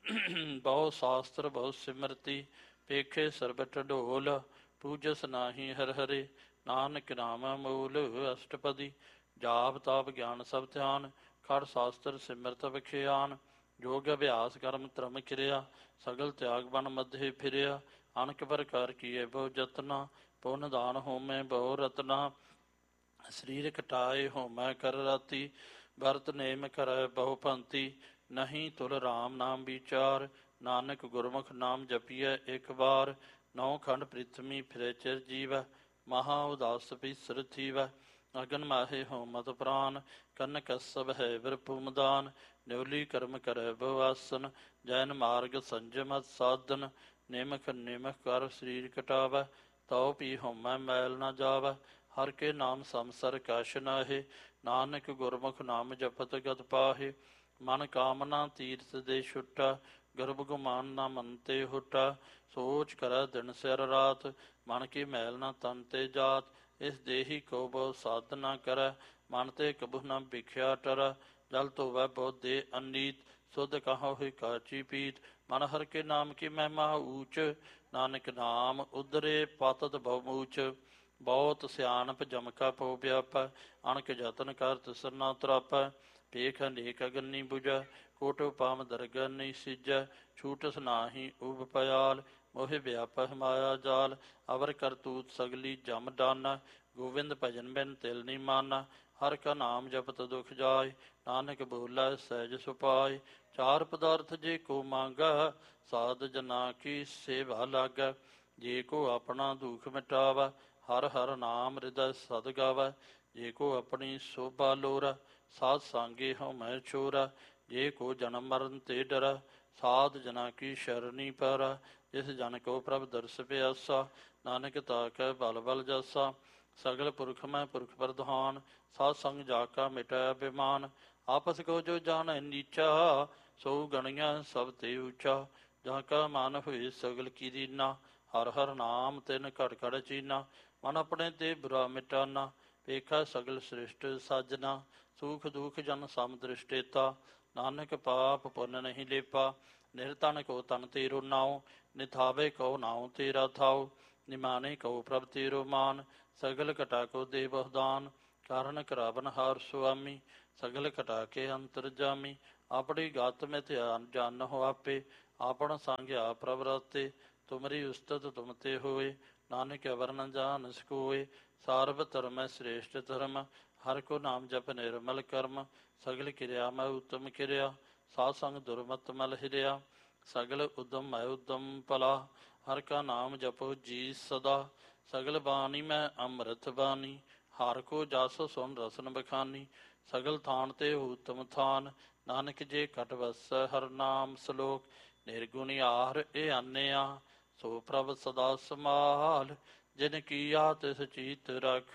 ਬਹੁ ਸ਼ਾਸਤਰ ਬਹੁ ਸਿਮਰਤੀ। ਪੇਖੇ ਸਰਬਟ ਢੋਲ। ਪੂਜਸ ਨਾਹੀ ਹਰਿ ਹਰਿ। ਨਾਨਕ ਨਾਮ ਮੂਲ। ਅਸ਼ਟਪਦੀ ਜਾਪ ਤਾਪ ਗਿਆਨ ਸਭ ਧਿਆਨ। ਖੜ ਸ਼ਾਸਤਰ ਸਿਮਰਤ ਵਿਖਿਆਨ। ਯੋਗ ਅਭਿਆਸ ਕਰਮ ਧਰਮ ਕਿਰਿਆ। ਸਗਲ ਤਿਆਗ ਬਨ ਮਧੇ ਫਿਰਿਆ। ਅਨਕ ਪ੍ਰਕਾਰ ਕੀਏ ਬਹੁ ਜਤਨਾ। ਪੁੰਨ ਦਾਨ ਹੋਮੈ ਬਹੁ ਰਤਨਾ। ਸਰੀਰ ਕਟਾਏ ਹੋਮੈ ਕਰ ਰਾਤੀ। ਭਰਤ ਨੇਮ ਕਰੈ ਬਹੁ ਪੰਤੀ। ਨਹੀਂ ਤੁਲ ਰਾਮ ਨਾਮ ਵਿਚਾਰ। ਨਾਨਕ ਗੁਰਮੁਖ ਨਾਮ ਜਪੀਐ ਇਕ ਵਾਰ। ਨੌ ਖੰਡ ਪ੍ਰਿਥਵੀ ਫਿਰੈ ਚਿਰ ਜੀਵੈ। ਮਹਾ ਉਦਾਸ ਬਿਸਰ ਥੀਵੈ। ਅਗਨ ਮਾਹੇ ਹੋਮਤ ਪ੍ਰਾਨ। ਕੰਨ ਕਸਬ ਹੈ ਵਿਰਪੂ ਮਦਾਨ। ਨਿਉਲੀ ਕਰਮ ਕਰੈ ਬਹੁ ਆਸਨ। ਜੈਨ ਮਾਰਗ ਸੰਜਮਤ ਸਾਧਨ। ਨਿਮਖ ਨਿਮਖ ਕਰ ਸਰੀਰ ਕਟਾਵੈ। ਤਉ ਪੀ ਹੋਮੈ ਮੈਲ ਨਾ ਜਾਵੈ। ਹਰ ਕੇ ਨਾਮ ਸੰਸਰ ਕਛ ਨਾਹੇ। ਨਾਨਕ ਗੁਰਮੁਖ ਨਾਮ ਜਪਤ ਗਤ ਪਾਹੇ। ਮਨ ਕਾਮਨਾ ਤੀਰਥ ਦੇ ਛੁਟਾ। ਗਰਭ ਗੁਮਾਨ ਨਾ ਮਨ ਤੇ ਹੁਟਾ। ਸੋਚ ਕਰੈ ਦਿਨ ਸਿਰ ਰਾਤ। ਮਨ ਕੀ ਮੈਲ ਨਾ ਤਨ ਤੇ ਜਾਤ। ਇਸ ਦੇਹੀ ਕੋ ਬਹੁ ਸਾਧ ਨਾ ਕਰੈ। ਮਨ ਤੇ ਕਬੁ ਨਾ ਬਿਖਿਆ ਟਰੈ। ਜਲ ਧੋਵੈ ਬਹੁਤ ਦੇ ਅਨੀਤ, ਸੁਧ ਕਹਾਂ ਹੋਇ ਕਾਚੀ ਪੀਤ। ਮਨ ਹਰ ਕੇ ਨਾਮ ਕੀ ਮਹਿਮਾ ਊਚ, ਨਾਨਕ ਨਾਮ ਉਦਰੇ ਪਤਤ ਬਹੁਮੂਚ। ਬਹੁਤ ਸਿਆਣਪ ਜਮਕਾ ਪਉ ਵਿਆਪੈ, ਅਣਕ ਯਤਨ ਕਰ ਤਿਸਰ ਨਾ ਤਰਾਪੈ। ਪੇਖ ਅਨੇਕ ਅਗਨੀ ਬੁਝੈ, ਕੋਟ ਉਪਾਮ ਦਰਗਹ ਨਹੀਂ ਸਿਜੈ। ਛੂਟਸ ਨਾਹੀ ਉਬ ਪਿਆਲ, ਮੋਹਿ ਵਿਆਪੈ ਮਾਇਆ ਜਾਲ। ਅਵਰ ਕਰਤੂਤ ਸਗਲੀ ਜਮ ਡਾਨਾ, ਗੋਵਿੰਦ ਭਜਨ ਬਿਨ ਤਿਲ ਨੀ ਮਾਨਾ। ਹਰ ਕਾ ਨਾਮ ਜਪਤ ਦੁਖ ਜਾਏ, ਨਾਨਕ ਬੋਲੇ ਸਹਿਜ ਸੁਪਾਏ। ਚਾਰ ਪਦਾਰਥ ਜੇ ਕੋ ਮੰਗਾ, ਸਾਧ ਜਨਾ ਕੀ ਸੇਵਾ ਲਾਗੈ। ਜੇ ਕੋ ਆਪਣਾ ਦੁਖ ਮਿਟਾਵੈ, ਹਰ ਹਰ ਨਾਮ ਹਿਰਦੈ ਸਦ ਗਾਵੈ। ਜੇ ਕੋ ਆਪਣੀ ਸੋਭਾ ਲੋਰਾ, ਸਾਧ ਸੰਗੇ ਹਉ ਮੈਂ ਛੋਰਾ। ਜੇ ਕੋ ਜਨਮ ਮਰਨ ਤੇ ਡਰੈ, ਸਾਧ ਜਨਾ ਕੀ ਸ਼ਰਣੀ ਪੈਰੈ। ਜਿਸ ਜਨ ਕੋ ਪ੍ਰਭ ਦਰਸ ਪਿਆਸਾ, ਨਾਨਕ ਤਾਕੈ ਬਲ ਬਲ ਜਾਸਾ। ਸਗਲ ਪੁਰਖ ਮੈਂ ਪੁਰਖ ਪ੍ਰਧਾਨ, ਸਾਧ ਸੰਗ ਜਾ ਕਾ ਮਿਟੈ ਅਭਿਮਾਨ। ਆਪਸ ਕੋ ਜੋ ਜਾਣੈ ਨੀਚਾ, ਸੋ ਗਣੀਆਂ ਸਭ ਤੇ ਉੱਚਾ। ਜਾਂ ਕਾ ਮਨ ਹੋਏ ਸਗਲ ਕੀ ਦੀਨਾ, ਹਰ ਹਰ ਨਾਮ ਤਿਨ ਘੜ ਘੜ ਚੀਨਾ। ਮਨ ਆਪਣੇ ਤੇ ਬੁਰਾ ਮਿਟਾਨਾ, ਵੇਖੈ ਸਗਲ ਸ੍ਰਿਸ਼ਟ ਸਾਜਨਾ। ਸੂਖ ਦੁਖ ਜਨ ਸਮ ਦ੍ਰਿਸ਼ਟੇਤਾ, ਨਾਨਕ ਪਾਪ ਪੁੰਨ ਨਹੀਂ ਲੇਪਾ। ਨਿਰਧਨ ਕੋ ਤਨ ਤੇਰੋ ਨਾਉ, ਨਿਥਾਵੇ ਕਉ ਨਾਉ ਤੇਰਾ ਥਾਉ। ਨਿਮਾਣੇ ਕਉ ਪ੍ਰਭ ਤੇਰੋ ਮਾਨ, ਸਗਲ ਘਟਾ ਕੋ ਦੇ ਬਹੁਦਾਨ। ਕਾਰਨ ਕਰਾਵਨ ਹਾਰ ਸੁਆਮੀ, ਸਗਲ ਘਟਾ ਕੇ ਅੰਤਰ ਜਾਮੀ। ਆਪਣੀ ਗਤ ਮੈਂ ਧਿਆਨ ਜਾਨਹੁ ਆਪੇ, ਆਪਨ ਸੰਗਿਆ ਪ੍ਰਭ ਰਾਤੇ। ਤੁਮਰੀ ਉਸਤਤ ਤੁਮ ਤੇ ਹੋਏ, ਨਾਨਕ ਅਵਰ ਨ ਜਾਣ ਸਕੋਏ। ਸਾਰਬ ਧਰਮੈ ਸ੍ਰੇਸ਼ਟ ਧਰਮ, ਹਰ ਕੋ ਨਾਮ ਜਪ ਨਿਰਮਲ ਕਰਮ। ਸਗਲ ਕਿਰਿਆ ਮੈਂ ਉਤਮ ਕਿਰਿਆ, ਸਾਧ ਸੰਗ ਦੁਰਮਤ ਮਲ ਹਿਰਿਆ। ਸਗਲ ਉਦਮ ਮੈਂ ਉਦਮ ਭਲਾ, ਹਰ ਕਾ ਨਾਮ ਜਪੋ ਜੀ ਸਦਾ। ਸਗਲ ਬਾਣੀ ਮੈਂ ਅੰਮ੍ਰਿਤ ਬਾਣੀ, ਹਰ ਕੋ ਜਸ ਸੁਨ ਰਸਨ ਬਖਾਨੀ। ਸਗਲ ਥਾਨ ਤੇ ਉਤਮ ਥਾਨ, ਨਾਨਕ ਜੇ ਘਟ ਵਸੈ ਹਰ ਨਾਮ ਸਲੋਕ। ਨਿਰਗੁਣੀ ਆਹਰ ਇਹ ਆਨਿਆ, ਸੋ ਪ੍ਰਭ ਸਦਾ ਸਮਾਲ। ਜਿਨ ਕੀਆ ਤਿਸ ਚੀਤ ਰਖ,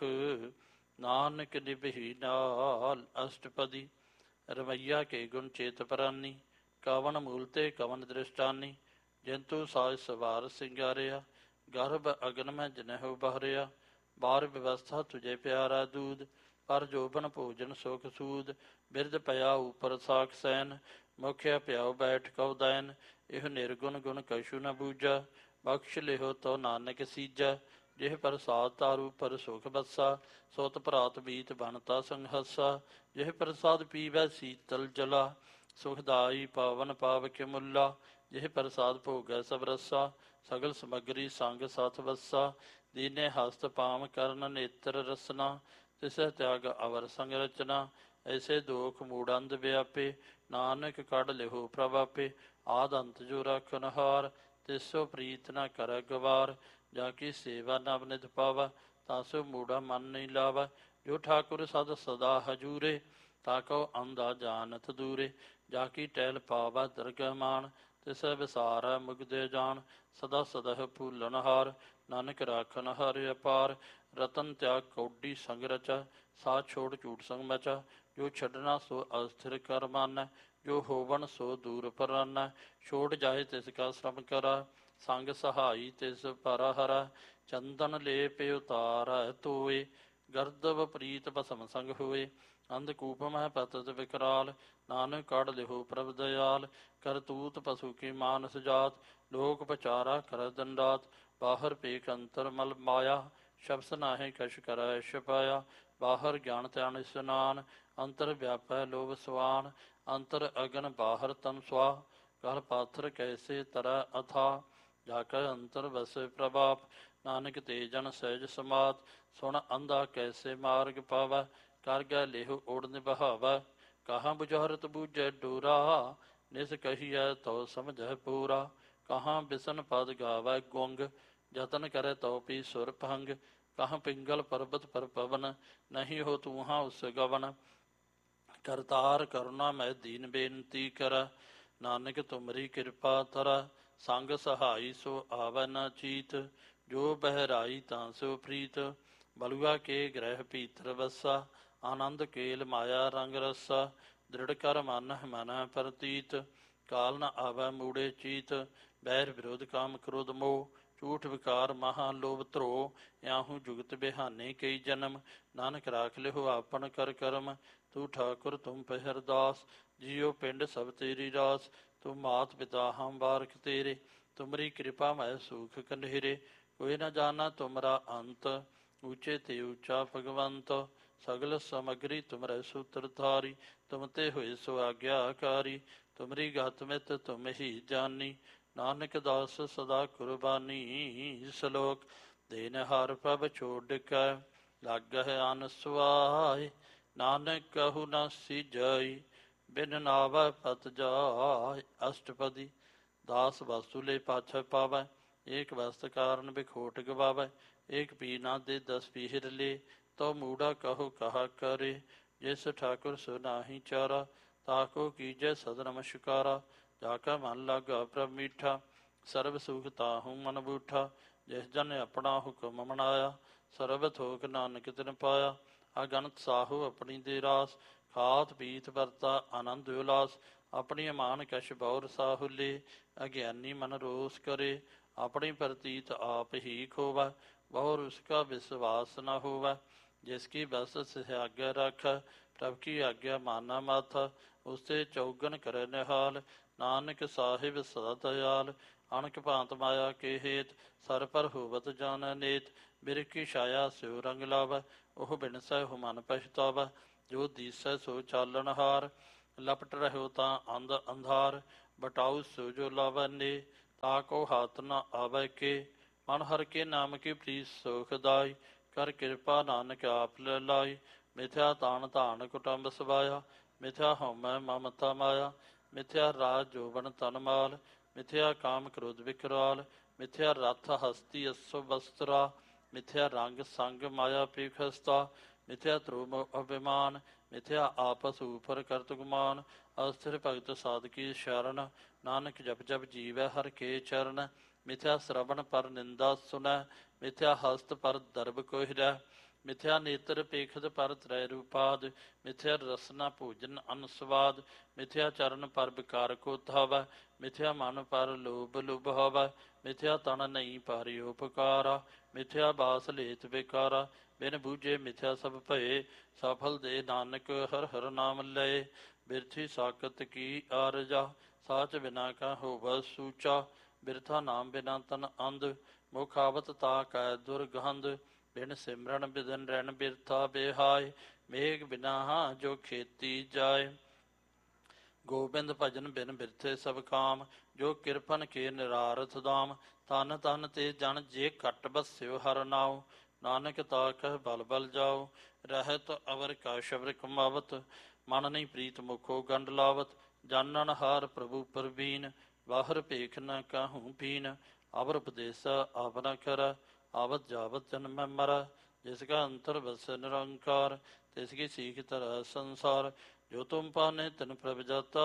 ਨਾਨਕ ਨਿਭੀ ਨਾਲ। ਅਸ਼ਟਪਦੀ। ਰਮਈਆ ਕੇ ਗੁਣ ਚੇਤ ਪਰਾਨੀ, ਕਵਨ ਮੂਲ ਤੇ ਕਵਨ ਦ੍ਰਿਸ਼ਟਾਨੀ। ਜੰਤੂ ਸਾਜ ਸਵਾਰ ਸਿੰਗਾਰਿਆ, ਗਰਭ ਅਗਨ ਮੈਂ ਜਨਹੁ ਬਹਰਿਆ। ਬਾਰ ਵਿਵਸਥਾ ਤੁਝੇ ਪਿਆਰਾ ਦੂਧ, ਪਰ ਜੋਬਨ ਭੋਜਨ ਸੁਖ ਸੂਦ। ਬਿਰਧ ਪਿਆ ਉਪਰ ਸਾਖ ਸੈਨ, ਮੁਖਿਆ ਪਿਆਉ ਬੈਠ ਕਉ ਦੈਨ। ਇਹ ਨਿਰਗੁਣ ਗੁਣ ਕਛੂ ਨ ਬੂਝਾ, ਬਖਸ਼ ਲਿਹੋ ਤੋ ਨਾਨਕ ਸੀਜਾ। ਜਿਹ ਪ੍ਰਸਾਦ ਤਾਰੂ ਪਰ ਸੁਖ ਬਸਾ, ਸੁਤ ਭਰਾਤ ਬੀਤ ਬਣਤਾ ਸੰਘਸਾ। ਜਿਹ ਪ੍ਰਸਾਦ ਪੀਵੈ ਸੀਤਲ ਜਲਾ, ਸੁਖਦਾਈ ਪਾਵਨ ਪਾਵ ਕੇ ਮੁੱਲਾ। ਜਿਹ ਪ੍ਰਸਾਦ ਭੋਗੈ ਸਭ ਰਸਾ, ਸਗਲ ਸਮੱਗਰੀ ਸੰਗ ਸਥ ਵਸਾ। ਦੀਨੇ ਹਸਤ ਪਾਮ ਕਰਨ ਨੇਤਰ ਰਸਨਾ, ਤਿਸੈ ਤਿਆਗ ਅਵਰ ਸੰਗ ਰਚਨਾ। ਐਸੇ ਦੋਖ ਮੂੜ ਅੰਧ ਵਿਆਪੇ, ਨਾਨਕ ਕੱਢ ਲਿਹੋ ਪ੍ਰਭ ਆਪੇ। ਆਦ ਅੰਤ ਜੋ ਰਾਖਨ ਹਾਰ, ਤਿਸੋ ਪ੍ਰੀਤ ਨ ਕਰੈ ਗਵਾਰ। ਜਾ ਕੀ ਸੇਵਾ ਨਵ ਨਿਧ ਪਾਵੈ, ਤਾਸੋ ਮੂੜਾ ਮਨ ਨਹੀਂ ਲਾਵੈ। ਜੋ ਠਾਕੁਰ ਸਦ ਸਦਾ ਹਜੂਰੇ, ਤਾਕਉ ਅੰਧਾ ਜਾਣਤ ਦੂਰੇ। ਜਾ ਕੀ ਟਹਿਲ ਪਾਵੈ ਦਰਗਹ ਮਾਨ, ਤਿਸੈ ਵਿਸਾਰੈ ਮੁਗਦੇ ਜਾਨ। ਸਦਾ ਸਦਹ ਭੂਲਨ ਹਾਰ, ਨਾਨਕ ਰਾਖਨ ਹਰਿ ਅਪਾਰ। ਰਤਨ ਤਿਆਗ ਕੌਡੀ ਸੰਗ ਰਚੈ, ਸਾਥ ਛੋੜ ਝੂਠ ਸੰਗ ਮਚੈ। ਜੋ ਛੱਡਣਾ ਸੋ ਅਸਥਿਰ ਕਰ ਮਾਨੈ, ਜੋ ਹੋਵਨ ਸੋ ਦੂਰ ਪਰਾਨੈ। ਛੋੜ ਜਾਏ ਤਿਸ ਕਾ ਸ਼ਰਮ ਕਰੈ, ਸੰਗ ਸਹਾਈ ਤਿਸ ਪਰ ਹਰੈ। ਚੰਦਨ ਲੇਪ ਉਤਾਰੈ ਧੋਏ, ਗਰਦਵ ਪ੍ਰੀਤ ਭਸਮ ਸੰਗ ਹੋਏ। ਅੰਧਕੂਪ ਮਹਿ ਪਤਤ ਵਿਕਰਾਲ, ਨਾਨਕ ਕੱਢ ਲਿਹੋ ਪ੍ਰਭ ਦਇਆਲ। ਕਰਤੂਤ ਪਸ਼ੂ ਕੀ ਮਾਨਸ ਜਾਤ, ਲੋਕ ਪਚਾਰਾ ਕਰੈ ਦੰਡਾਤ। ਬਾਹਰ ਪੇਖ ਅੰਤਰ ਮਲ ਮਾਇਆ, ਸ਼ਬਸ ਨਾਹਿ ਕਛ ਕਰੈ ਛਪਾਇਆ। ਬਾਹਰ ਗਿਆਨ ਧਿਆਨ ਇਸਨਾਨ, ਅੰਤਰ ਵਿਆਪੈ ਲੋਭ ਸਵਾਨ। ਅੰਤਰ ਅਗਨ ਬਾਹਰ ਤਨ ਸੁਆ, ਗਲ ਪਾਥਰ ਕੈਸੇ ਤਰੈ ਅਥਾ। ਜਾ ਕੈ ਅੰਤਰ ਵਸੈ ਪ੍ਰਭਾਪ, ਨਾਨਕ ਤੇ ਜਨ ਸਹਿਜ ਸਮਾਤ। ਸੁਣ ਅੰਧਾ ਕੈਸੇ ਮਾਰਗ ਪਾਵੈ, ਕਰ ਗੈ ਲੇਹੁ ਓੜ ਨਿਭਾਵੈ। ਕਹਾਂ ਬੁਝਾਰਤ ਬੂਝੈ ਡੋਰਾ, ਨਿਸ ਕਹੀਐ ਤਉ ਸਮਝੈ ਪੂਰਾ। ਕਹਾਂ ਬਿਸਨ ਪਦ ਗਾਵੈ ਗੁੰਗ, ਜਤਨ ਕਰੈ ਤਉ ਪੀ ਸੁਰ ਭੰਗ। ਕਹਾਂ ਪਿੰਗਲ ਪਰਬਤ ਪਰ ਪਵਨ, ਨਹੀਂ ਹੋ ਤੂਹਾਂ ਉਸ ਗਵਨ। ਕਰਤਾਰ ਕਰੁਣਾ ਮੈਂ ਦੀਨ ਬੇਨਤੀ ਕਰੈ, ਨਾਨਕ ਤੁਮਰੀ ਕਿਰਪਾ ਧਰੈ। ਸੰਗ ਸਹਾਈ ਸੋ ਆਵੈ ਨ ਚੀਤ, ਜੋ ਬਹਿਰਾਈ ਤਾਂ ਸੋ ਪ੍ਰੀਤ। ਬਲੂਆ ਕੇ ਗ੍ਰਹਿ ਭੀਤਰ ਵਸਾ, ਆਨੰਦ ਕੇਲ ਮਾਇਆ ਰੰਗ ਰਸਾ। ਦ੍ਰਿੜ ਕਰ ਮਨ ਮਨੈ ਪ੍ਰਤੀਤ, ਕਾਲ ਨ ਆਵੈ ਮੂੜੇ ਚੀਤ। ਬੈਰ ਵਿਰੋਧ ਕਾਮ ਕ੍ਰੋਧ ਮੋਹ, ਝੂਠ ਵਿਕਾਰ ਮਹਾ ਲੋਭ ਧਰੋ, ਆਹੂ ਜੁਗਤ ਬਿਹਾਨੇ ਕਈ ਜਨਮ। ਨਾਨਕ ਰਾਖ ਲਿਓ ਆਪਨ ਕਰ ਕਰਮ, ਤੂੰ ਠਾਕੁਰ ਤੁਮ ਪਹਿਰਦਾਸ। ਜੀਓ ਪਿੰਡ ਸਭ ਤੇਰੀ ਰਾਸ, ਤੂੰ ਮਾਤ ਪਿਤਾ ਹਮ ਬਾਰਕ ਤੇਰੇ। ਤੁਮਰੀ ਕਿਰਪਾ ਮੈਂ ਸੁਖ ਕੰਢੇਰੇ, ਕੋਈ ਨ ਜਾਣਾ ਤੁਮਰਾ ਅੰਤ। ਊਚੇ ਤੇ ਊਚਾ ਭਗਵੰਤ, ਸਗਲ ਸਮਗਰੀ ਤੁਮਰੇ ਸੂਤਰ ਧਾਰੀ। ਤੁਮ ਤੇ ਹੋਏ ਸੋ ਆਗਿਆਕਾਰੀ, ਤੁਮਰੀ ਗਤ ਮਿਤ ਤੁਮ ਹੀ ਜਾਨੀ। ਨਾਨਕ ਦਾਸ ਸਦਾ ਕੁਰਬਾਨੀ, ਸਲੋਕ ਦੇਨ ਹਰ ਪ੍ਰਭ ਛੋਡ ਕੈ, ਲਾਗਹਿ ਅਨ ਸੁਆਏ। ਨਾਨਕ ਕਹੂ ਨ ਸੀਜਈ, ਬਿਨ ਨਾਵੈ ਪਤ ਜਾਏ। ਅਸ਼ਟਪਦੀ। ਦਾਸ ਵਸਤੂ ਲੈ ਪਾਛੈ ਪਾਵੈ, ਏਕ ਵਸਤ ਕਾਰਨ ਬਿਖੋਟ ਗਵਾਵੈ। ਏਕ ਪੀ ਨਾ ਦੇ 10 ਪੀਹਰ ਲੈ, ਤੋ ਮੂੜਾ ਕਹੋ ਕਹਾ ਕਰੇ। ਜਿਸ ਠਾਕੁਰ ਸੋ ਨਾਹੀ ਚਾਰਾ, ਤਾਕੋ ਕੀਜੈ ਸਦ ਨਮਸਕਾਰਾ। ਜਾ ਕਾ ਮਨ ਲਾਗਾ ਪ੍ਰਭ ਮੀਠਾ, ਸਰਬ ਸੁਖ ਤਾਹੂ ਮਨ ਬੂਠਾ। ਜਿਸ ਜਨ ਆਪਣਾ ਹੁਕਮ ਮਨਾਇਆ, ਸਰਬ ਥੋਕ ਨਾਨਕ ਤਿਨ ਪਾਇਆ। ਅਗਣਤ ਸਾਹੂ ਆਪਣੀ ਦੇ ਰਾਸ, ਖਾਤ ਪੀਤ ਵਰਤਾ ਆਨੰਦ ਉਲਾਸ। ਆਪਣੀ ਅਮਾਨ ਕਛ ਬੌਰ ਸਾਹੂ ਲੈ, ਅਗਿਆਨੀ ਮਨ ਰੋਸ ਕਰੇ। ਆਪਣੀ ਪ੍ਰਤੀਤ ਆਪ ਹੀ ਖੋਵੈ, ਬਹੁਰ ਉਸਕਾ ਵਿਸ਼ਵਾਸ ਨ ਹੋਵੈ। ਜਿਸ ਕੀ ਬਸ ਸਿਆਗਿਆ ਰਾਖੈ, ਪ੍ਰਭ ਕੀ ਆਗਿਆ ਮਾਨਾ ਮਾਥਾ। ਉਸੇ ਚੌਗਨ ਕਰੇ ਨਿਹਾਲ, ਨਾਨਕ ਸਾਹਿਬ ਸਦਾ ਦਇਆਲ। ਅਣਖ ਭਾਂਤ ਮਾਇਆ ਕੇ ਹੇਤ, ਸਰ ਪਰ ਹੋਵਤ ਜਾਣ ਨੇਤ। ਬਿਰਖ ਕੀ ਛਾਇਆ ਸਿਉ ਰੰਗ ਲਾਵੈ, ਉਹ ਬਿਨਸੈ ਹੋ ਮਨ ਪਛਤਾਵੈ। ਜੋ ਦੀਸੈ ਸੋ ਚਾਲਣ ਹਾਰ, ਲਪਟ ਰਹਿਓ ਤਾਂ ਅੰਧ ਅੰਧਾਰ। ਬਟਾਊ ਸੋ ਜੋ ਲਾਵੈ ਨੇ, ਤਾਕੋ ਹੱਥ ਨ ਆਵੈ ਕੇ। ਮਨ ਹਰ ਕੇ ਨਾਮ ਕੀ ਪ੍ਰੀਤ ਸੁਖਦਾਈ, ਕਰ ਕਿਰਪਾ ਨਾਨਕ ਆਪ ਲੈ ਲਾਈ। ਮਿਥਿਆ ਤਾਣ ਧਾਨ ਕੁਟੰਬ ਸਵਾਇਆ, ਮਿਥਿਆ ਹਉਮੈ ਮਮਤਾ ਮਾਇਆ। ਮਿਥਿਆ ਰਾਜ ਜੋਬਨ ਤਨ ਮਾਲ, ਮਿਥਿਆ ਕਾਮ ਕ੍ਰੋਧ ਵਿਕਰਾਲ। ਮਿਥਿਆ ਰਥ ਹਸਤੀ ਅਸੁ ਵਸਤਰਾ, ਮਿਥਿਆ ਰੰਗ ਸੰਗ ਮਾਇਆ ਪੀਖਸਤਾ। ਮਿਥਿਆ ਧਰੁਮ ਅਭਿਮਾਨ, ਮਿਥਿਆ ਆਪਸ ਉਪਰ ਕਰਤ ਗੁਮਾਨ। ਅਸਥਿਰ ਭਗਤ ਸਾਧਕੀ ਸ਼ਰਨ, ਨਾਨਕ ਜਪ ਜਪ ਜੀਵੈ ਹਰ ਕੇ ਚਰਨ। ਮਿਥਿਆ ਸ਼ਰਵਣ ਪਰ ਨਿੰਦਾ ਸੁਨੈ, ਮਿਥਿਆ ਹਸਤ ਪਰ ਦਰਬ ਕੋਹਿਰੈ। ਮਿਥਿਆ ਨੇਤਰ ਪੇਖਤ ਪਰ ਤ੍ਰੈ ਰੂਪਾਦ, ਮਿਥਿਆ ਰਸਨਾ ਭੋਜਨ ਅਨਸਵਾਦ। ਮਿਥਿਆ ਚਰਨ ਪਰ ਵਿਕਾਰ ਕੋ ਧਾਵੈ, ਮਿਥਿਆ ਮਨ ਪਰ ਲੋਭ ਲੁਭਾਵੈ। ਮਿਥਿਆ ਤਨ ਨਹੀਂ ਪਾਰਿ ਉਪਕਾਰਾ, ਮਿਥਿਆ ਬਾਸ ਲੇਤ ਬੇਕਾਰਾ। ਬਿਨ ਬੂਝੇ ਮਿਥਿਆ ਸਭ ਭਏ, ਸਫਲ ਦੇ ਨਾਨਕ ਹਰ ਹਰ ਨਾਮ ਲਏ। ਬਿਰਥੀ ਸਾਕਤ ਕੀ ਆਰਜਾ, ਸਾਚ ਬਿਨਾ ਕਾ ਹੋਵ ਸੂਚਾ। ਬਿਰਥਾ ਨਾਮ ਬਿਨਾ ਤਨ ਅੰਧ, ਮੁਖ ਆਵਤ ਤਾ ਕੈ ਦੁਰਗੰਧ। ਬਿਨ ਸਿਮਰਨ ਬਿਦਨ ਰਹਿਣ ਬਿਰਥਾ ਬੇਹਾਏ, ਮੇਘ ਬਿਨਾ ਜੋ ਖੇਤੀ ਜਾਏ। ਗੋਬਿੰਦ ਭਜਨ ਬਿਨ ਬਿਰਥੇ ਸਭ ਕਾਮ, ਜੋ ਕਿਰਪਨ ਕੇ ਨਿਰਾਰਥ ਦਾਮ। ਤਨ ਤਨ ਤੇ ਜਨ ਜੇ ਘਟ ਬਸਿਓ ਹਰ ਨਾਉ, ਨਾਨਕ ਤਾ ਕਹਿ ਬਲ ਬਲ ਜਾਓ। ਰਹਿਤ ਅਵਰ ਕਾ ਸ਼ਬਰ ਕਮਾਵਤ, ਮਨ ਨਹੀਂ ਪ੍ਰੀਤ ਮੁਖੋ ਗੰਡ ਲਾਵਤ। ਜਾਨਣ ਹਾਰ ਪ੍ਰਭੂ ਪਰਬੀਨ, ਬਾਹਰ ਭੇਖ ਨ ਕਾਹੂ ਪੀਨ। ਅਵਰ ਉਪਦੇਸਾ ਆਪ ਨ ਕਰੈ, ਆਵਤ ਜਾਵਤ ਜਨਮੈ ਮਰੈ। ਜਿਸ ਕਾ ਅੰਤਰ ਵਸੈ ਨਿਰੰਕਾਰ, ਤਿਸ ਕੀ ਸੀਖ ਧਰੈ ਸੰਸਾਰ। ਜੋ ਤੁਮ ਪਾਨੇ ਤਿਨ ਪ੍ਰਭ ਜਾਤਾ,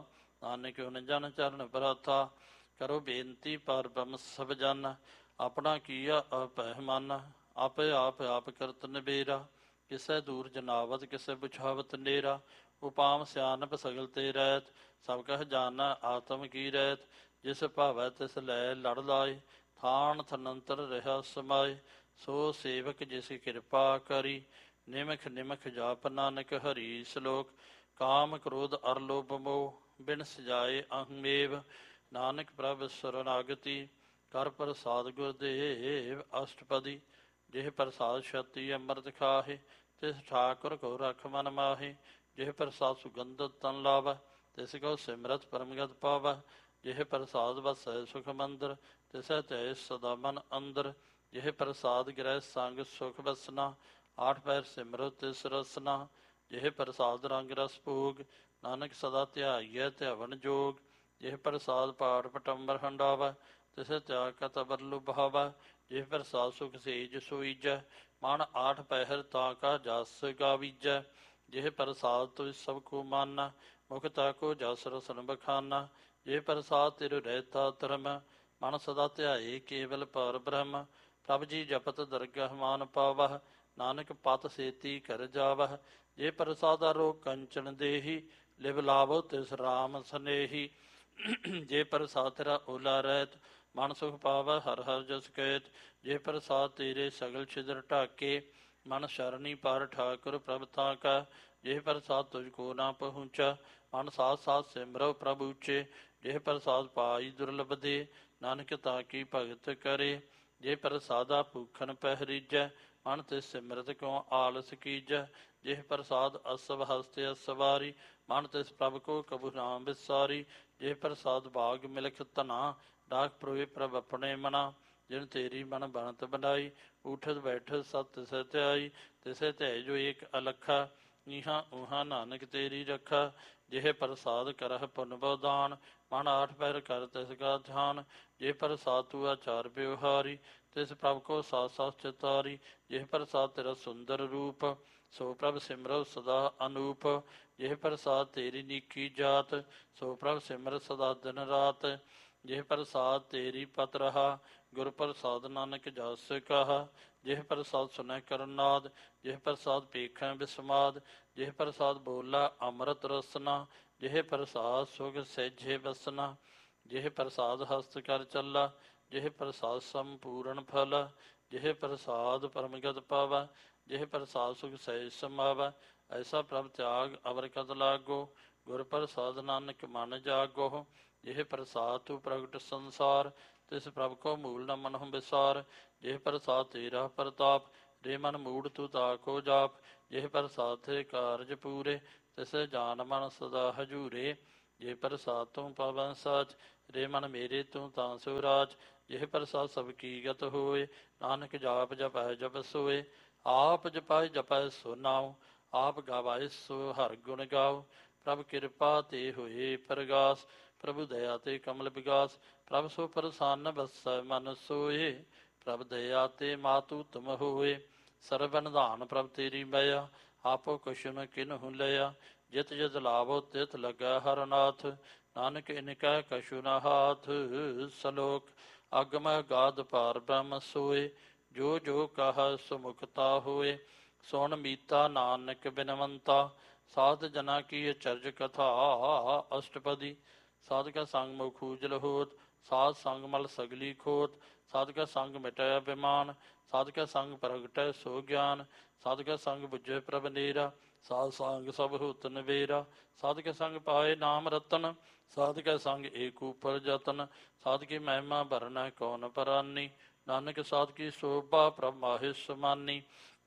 ਨਾਨਕ ਹੁਨ ਜਨ ਚਰਨ ਭਰਾਤਾ। ਕਰੋ ਬੇਨਤੀ ਪਰ ਬ੍ਰਹਮ ਸਭ ਜਾਨਾ, ਆਪਣਾ ਕੀਆ ਆਪਹਿ ਮਾਨਾ। ਆਪੇ ਆਪ ਆਪ ਕਰਤ ਨਿਬੇਰਾ, ਕਿਸੈ ਦੂਰ ਜਨਾਵਤ ਕਿਸੈ ਬੁਝਾਵਤ ਨੇਰਾ। ਉਪਾਮ ਸਿਆਨਪ ਸਗਲ ਤੇ ਰਹਿਤ, ਸਭ ਕਹਿ ਜਾਨਾ ਆਤਮ ਕੀ ਰਹਿਤ। ਜਿਸ ਭਾਵੈ ਤਿਸ ਲੈ ਲੜ ਲਾਏ, ਥਾਨ ਥਨੰਤਰ ਰਿਹਾ ਸਮਾਏ। ਸੋ ਸੇਵਕ ਜਿਸ ਕਿਰਪਾ ਕਰੀ, ਨਿਮਖ ਨਿਮਖ ਜਾਪ ਨਾਨਕ ਹਰੀ। ਸ਼ਲੋਕ ਕਾਮ ਕ੍ਰੋਧ ਅਰ ਲੋਭ ਮੋਹ, ਬਿਨ ਸਜਾਏ ਅਹਮੇਵ। ਨਾਨਕ ਪ੍ਰਭ ਸਰਨਾਗਤੀ, ਕਰ ਪ੍ਰਸਾਦ ਗੁਰਦੇਵ। ਅਸ਼ਟਪਦੀ। ਜਿਹ ਪ੍ਰਸਾਦ ਛਤੀ ਅੰਮ੍ਰਿਤ ਖਾਹੇ, ਤਿਸ ਠਾਕੁਰ ਕੋ ਰਖ ਮਨ ਮਾਹੇ। ਜਿਹ ਪ੍ਰਸਾਦ ਸੁਗੰਧਿਤ ਤਨ ਲਾਵੈ, ਤਿਸ ਕੋ ਸਿਮਰਤ ਪਰਮਗਤ ਪਾਵੈ। ਜਿਹ ਪ੍ਰਸਾਦ ਵਸੈ ਸੁਖ ਮੰਦਰ, ਤਿਸੈ ਧਿਆਏ ਸਦਾ ਮਨ ਅੰਦਰ। ਜਿਹ ਪ੍ਰਸਾਦ ਗ੍ਰਹਿ ਸੰਗ ਸੁਖ ਬਸਨਾ, ਆਠ ਪਹਿਰ ਸਿਮਰੋ ਤਿਸ ਰਸਨਾ। ਜਿਹ ਪ੍ਰਸਾਦ ਰੰਗ ਰਸ ਭੋਗ, ਨਾਨਕ ਸਦਾ ਧਿਆਈਐ ਧਿਆਵਨ ਜੋਗ। ਜਿਹ ਪ੍ਰਸਾਦ ਪਾਠ ਪਟੰਬਰ ਹੰਡਾਵੈ, ਤਿਸੈ ਤਿਆਗ ਕਤ ਅਬਰ ਲੁਭਾਵੈ। ਜਿਹ ਪ੍ਰਸਾਦ ਸੁਖ ਸੇਜ ਸੋਈਜੈ, ਮਨ ਆਠ ਪਹਿਰ ਤਾ ਕਾ ਜਸ ਗਾਵੀਜੈ। ਜਿਹ ਪ੍ਰਸਾਦ ਤੁਝ ਸਭ ਕੋ ਮਾਨਾ, ਮੁਖ ਤਾ ਕੋ ਜਸ ਰਸਨ ਬਖਾਨਾ। ਜਿਹ ਪ੍ਰਸਾਦ ਤਿਰੁ ਰਹਿਤਾ ਧਰਮ, ਮਨ ਸਦਾ ਧਿਆਏ ਕੇਵਲ ਪਰ ਬ੍ਰਹਮ। ਪ੍ਰਭ ਜੀ ਜਪਤ ਦਰਗਹ ਮਾਨ ਪਾਵਹ, ਨਾਨਕ ਪਤ ਸੇਤੀ ਕਰ ਜਾਵਹ। ਜੇ ਪ੍ਰਸਾਦਾ ਰੋ ਕੰਚਨ ਦੇਹੀ, ਲਿਵ ਲਾਵੋ ਤਿਸ ਰਾਮ ਸਨੇਹੀ। ਜੇ ਪ੍ਰਸਾਦ ਤੇਰਾ ਓਲਾ ਰਹਿਤ, ਮਨ ਸੁਖ ਪਾਵੈ ਹਰ ਹਰ ਜਸ ਕਹਿਤ। ਜੇ ਪ੍ਰਸਾਦ ਤੇਰੇ ਸਗਲ ਛਿਦਰ ਢਾਕੇ, ਮਨ ਸ਼ਰਣੀ ਪਰ ਠਾਕੁਰ ਪ੍ਰਭ ਤਾਕਾ। ਜੇ ਪ੍ਰਸਾਦ ਤੁਝ ਕੋ ਨਾ ਪਹੁੰਚਾ, ਮਨ ਸਾਥ ਸਾਥ ਸਿਮਰਉ ਪ੍ਰਭ ਉੱਚੇ। ਜੇ ਪ੍ਰਸਾਦ ਪਾਈ ਦੁਰਲਭ ਦੇ, ਨਾਨਕ ਤਾਕੀ ਭਗਤ ਕਰੇ। ਜੇ ਪ੍ਰਸਾਦਾ ਭੂਖਨ ਪਹਿਰੀਜੈ, ਮਨ ਤੇ ਸਿਮਰਤ ਕਿਉ ਆਲਸ ਕੀਜੈ। ਜੇ ਪ੍ਰਸਾਦ ਅਸਵ ਹਸਤੇ ਅਸਵਾਰੀ, ਮਨ ਤਿਸ ਪ੍ਰਭ ਕੋ ਕਬੂ ਨਾਮ ਵਿਸਾਰੀ। ਜੇ ਪ੍ਰਸਾਦ ਬਾਗ ਮਿਲਖ ਧਨਾ, ਡਾਕ ਪ੍ਰੋਏ ਪ੍ਰਭ ਆਪਣੇ ਮਨਾ। ਜਿਨ ਤੇਰੀ ਮਨ ਬਣਤ ਬਣਾਈ, ਉਠਤ ਬੈਠਤ ਸਤ ਤਿਸੈ ਧਿਆਈ। ਤਿਸੈ ਧਿਆਈ ਜੋ ਏਕ ਅਲਖਾ, ਈਹਾਂ ਊਹਾਂ ਨਾਨਕ ਤੇਰੀ ਰੱਖਾ। ਜਿਹ ਪ੍ਰਸਾਦ ਕਰਹ ਪੁਨ ਬਉਦਾਨ, ਮਨ ਆਠ ਪਹਿਰ ਕਰ ਤਿਸ ਕਾ ਧਿਆਨ। ਜੇ ਪ੍ਰਸਾਦ ਤੂੰ ਆਚਾਰ ਵਿਵਹਾਰੀ, ਤਿਸ ਪ੍ਰਭ ਕੋ ਸਾਥ ਸਾਥ ਚਿਤਾਰੀ। ਜਿਹ ਪ੍ਰਸਾਦ ਤੇਰਾ ਸੁੰਦਰ ਰੂਪ, ਸੋ ਪ੍ਰਭ ਸਿਮਰਉ ਸਦਾ ਅਨੂਪ। ਜਿਹ ਪ੍ਰਸਾਦ ਤੇਰੀ ਨੀਕੀ ਜਾਤ, ਸੋ ਪ੍ਰਭ ਸਿਮਰ ਸਦਾ ਦਿਨ ਰਾਤ। ਜਿਹ ਪ੍ਰਸਾਦ ਤੇਰੀ ਪਤ ਰਹਾ, ਗੁਰ ਪ੍ਰਸਾਦ ਨਾਨਕ ਜਸ ਕਹਾ। ਜਿਹ ਪ੍ਰਸਾਦ ਸੁਨਹਿ ਕਰਨਾਦ, ਜਿਹ ਪ੍ਰਸਾਦ ਪੇਖੈ ਬਿਸਮਾਦ। ਜਿਹ ਪ੍ਰਸਾਦ ਬੋਲਾ ਅੰਮ੍ਰਿਤ ਰਸਨਾ, ਜਿਹ ਪ੍ਰਸਾਦ ਸੁਖ ਸਹਿਜੇ ਬਸਨਾ। ਜਿਹ ਪ੍ਰਸਾਦ ਹਸਤ ਕਰ ਚੱਲਾ, ਜਿਹ ਪ੍ਰਸਾਦ ਸੰਪੂਰਨ ਫਲ। ਜਿਹ ਪ੍ਰਸਾਦ ਪਰਮਗਤ ਪਾਵਾ, ਜਿਹ ਪ੍ਰਸਾਦ ਸੁਖ ਸਹਿਜ ਸਮਾਵਾ। ਐਸਾ ਪ੍ਰਭ ਤਿਆਗ ਅਵਰ ਕਤ ਲਾਗੋ, ਗੁਰ ਪ੍ਰਸਾਦ ਨਾਨਕ ਮਨ ਜਾਗੋ। ਜਿਹ ਪ੍ਰਸਾਦ ਤੂੰ ਪ੍ਰਗਟ ਸੰਸਾਰ, ਤਿਸ ਪ੍ਰਭ ਕੋ ਮੂਲ ਨ ਮਨਹੁ ਵਿਸਾਰ। ਜਿਹ ਪ੍ਰਸਾਦ ਤੇਰਾ ਪ੍ਰਤਾਪ, ਰੇ ਮਨ ਮੂੜ ਤੂੰ ਤਾਕੋ ਜਾਪ। ਜਿਹ ਪ੍ਰਸਾਦ ਤੇ ਕਾਰਜ ਪੂਰੇ, ਤਿਸੈ ਜਾਨ ਮਨ ਸਦਾ ਹਜੂਰੇ। ਜੇ ਪ੍ਰਸਾਦ ਤੂੰ ਪਾਵਨ ਸਾਚ, ਰੇ ਮਨ ਮੇਰੇ ਤੂੰ ਤਾਂ ਸੋ ਰਾਜ। ਜਿਹ ਪ੍ਰਸਾਦ ਸਭ ਕੀ ਗਤ ਹੋਏ, ਨਾਨਕ ਜਾਪ ਜਪੈ ਜਪ ਸੋਏ। ਆਪ ਜਪਾਇ ਜਪੈ ਸੋ ਨਾਉ, ਆਪ ਗਾਵਾਏ ਸੋ ਹਰ ਗੁਣ ਗਾਓ। ਪ੍ਰਭ ਕਿਰਪਾ ਤੇ ਹੋਏ ਪ੍ਰਗਾਸ, ਪ੍ਰਭੂ ਦਇਆ ਤੇ ਕਮਲ ਵਿਗਾਸ। ਪ੍ਰਭ ਸੋ ਪ੍ਰਸੰਨ ਬਸੈ ਮਨ ਸੋਏ, ਪ੍ਰਭ ਦਇਆ ਤੇ ਮਾਤੂ ਤੁਮ ਹੋਏ। ਸਰਬ ਨਿਧਾਨ ਪ੍ਰਭ ਤੇਰੀ ਮਇਆ, ਆਪੋ ਕੁਛ ਨ ਕਿਨਹੁ ਲਿਆ। ਜਿਤ ਜਿਤ ਲਾਭੋ ਤਿਤ ਲਗੈ ਹਰ ਨਾਥ, ਨਾਨਕ ਇਨਕੈ ਕਛੁ ਨ ਹਾਥ। ਸਲੋਕ ਅਗਮ ਅਗਾਧ ਪਾਰ ਬ੍ਰਹਮ ਸੋਏ, ਜੋ ਜੋ ਕਹ ਸੋ ਮੁਕਤਾ ਹੋਏ। ਸੁਣ ਮੀਤਾ ਨਾਨਕ ਬਿਨਵੰਤਾ, ਸਾਧ ਜਨਾ ਕੀ ਅਚਰਜ ਕਥਾ। ਅਸ਼ਟਪਦੀ ਸਾਧਕਾ ਸੰਗ ਮੁਖ ਉਜਲ ਹੋਤ, ਸਾਧ ਸੰਗ ਮਲ ਸਗਲੀ ਖੋਤ। ਸਾਧਕਾ ਸੰਗ ਮਿਟੈ ਅਭਿਮਾਨ, ਸਾਧਕਾ ਸੰਗ ਪ੍ਰਗਟੈ ਸੋ ਗਿਆਨ। ਸਾਧਕਾ ਸੰਗ ਬੁਝੈ ਪ੍ਰਭ ਨੇਰਾ, ਸਾਧ ਸੰਗ ਸਭ ਹੋਤ ਨਵੇਰਾ। ਸਾਧਕਾ ਸੰਗ ਪਾਏ ਨਾਮ ਰਤਨ, ਸਾਧਕਾ ਸੰਗ ਏਕ ਊਪਰ ਜਤਨ। ਸਾਧਕੀ ਮਹਿਮਾ ਭਰਨੈ ਕੌਣ ਪਰਾਨੀ, ਨਾਨਕ ਸਾਧਕੀ ਸੋਭਾ ਪ੍ਰਭ ਮਾਹਿ ਸਮਾਨੀ।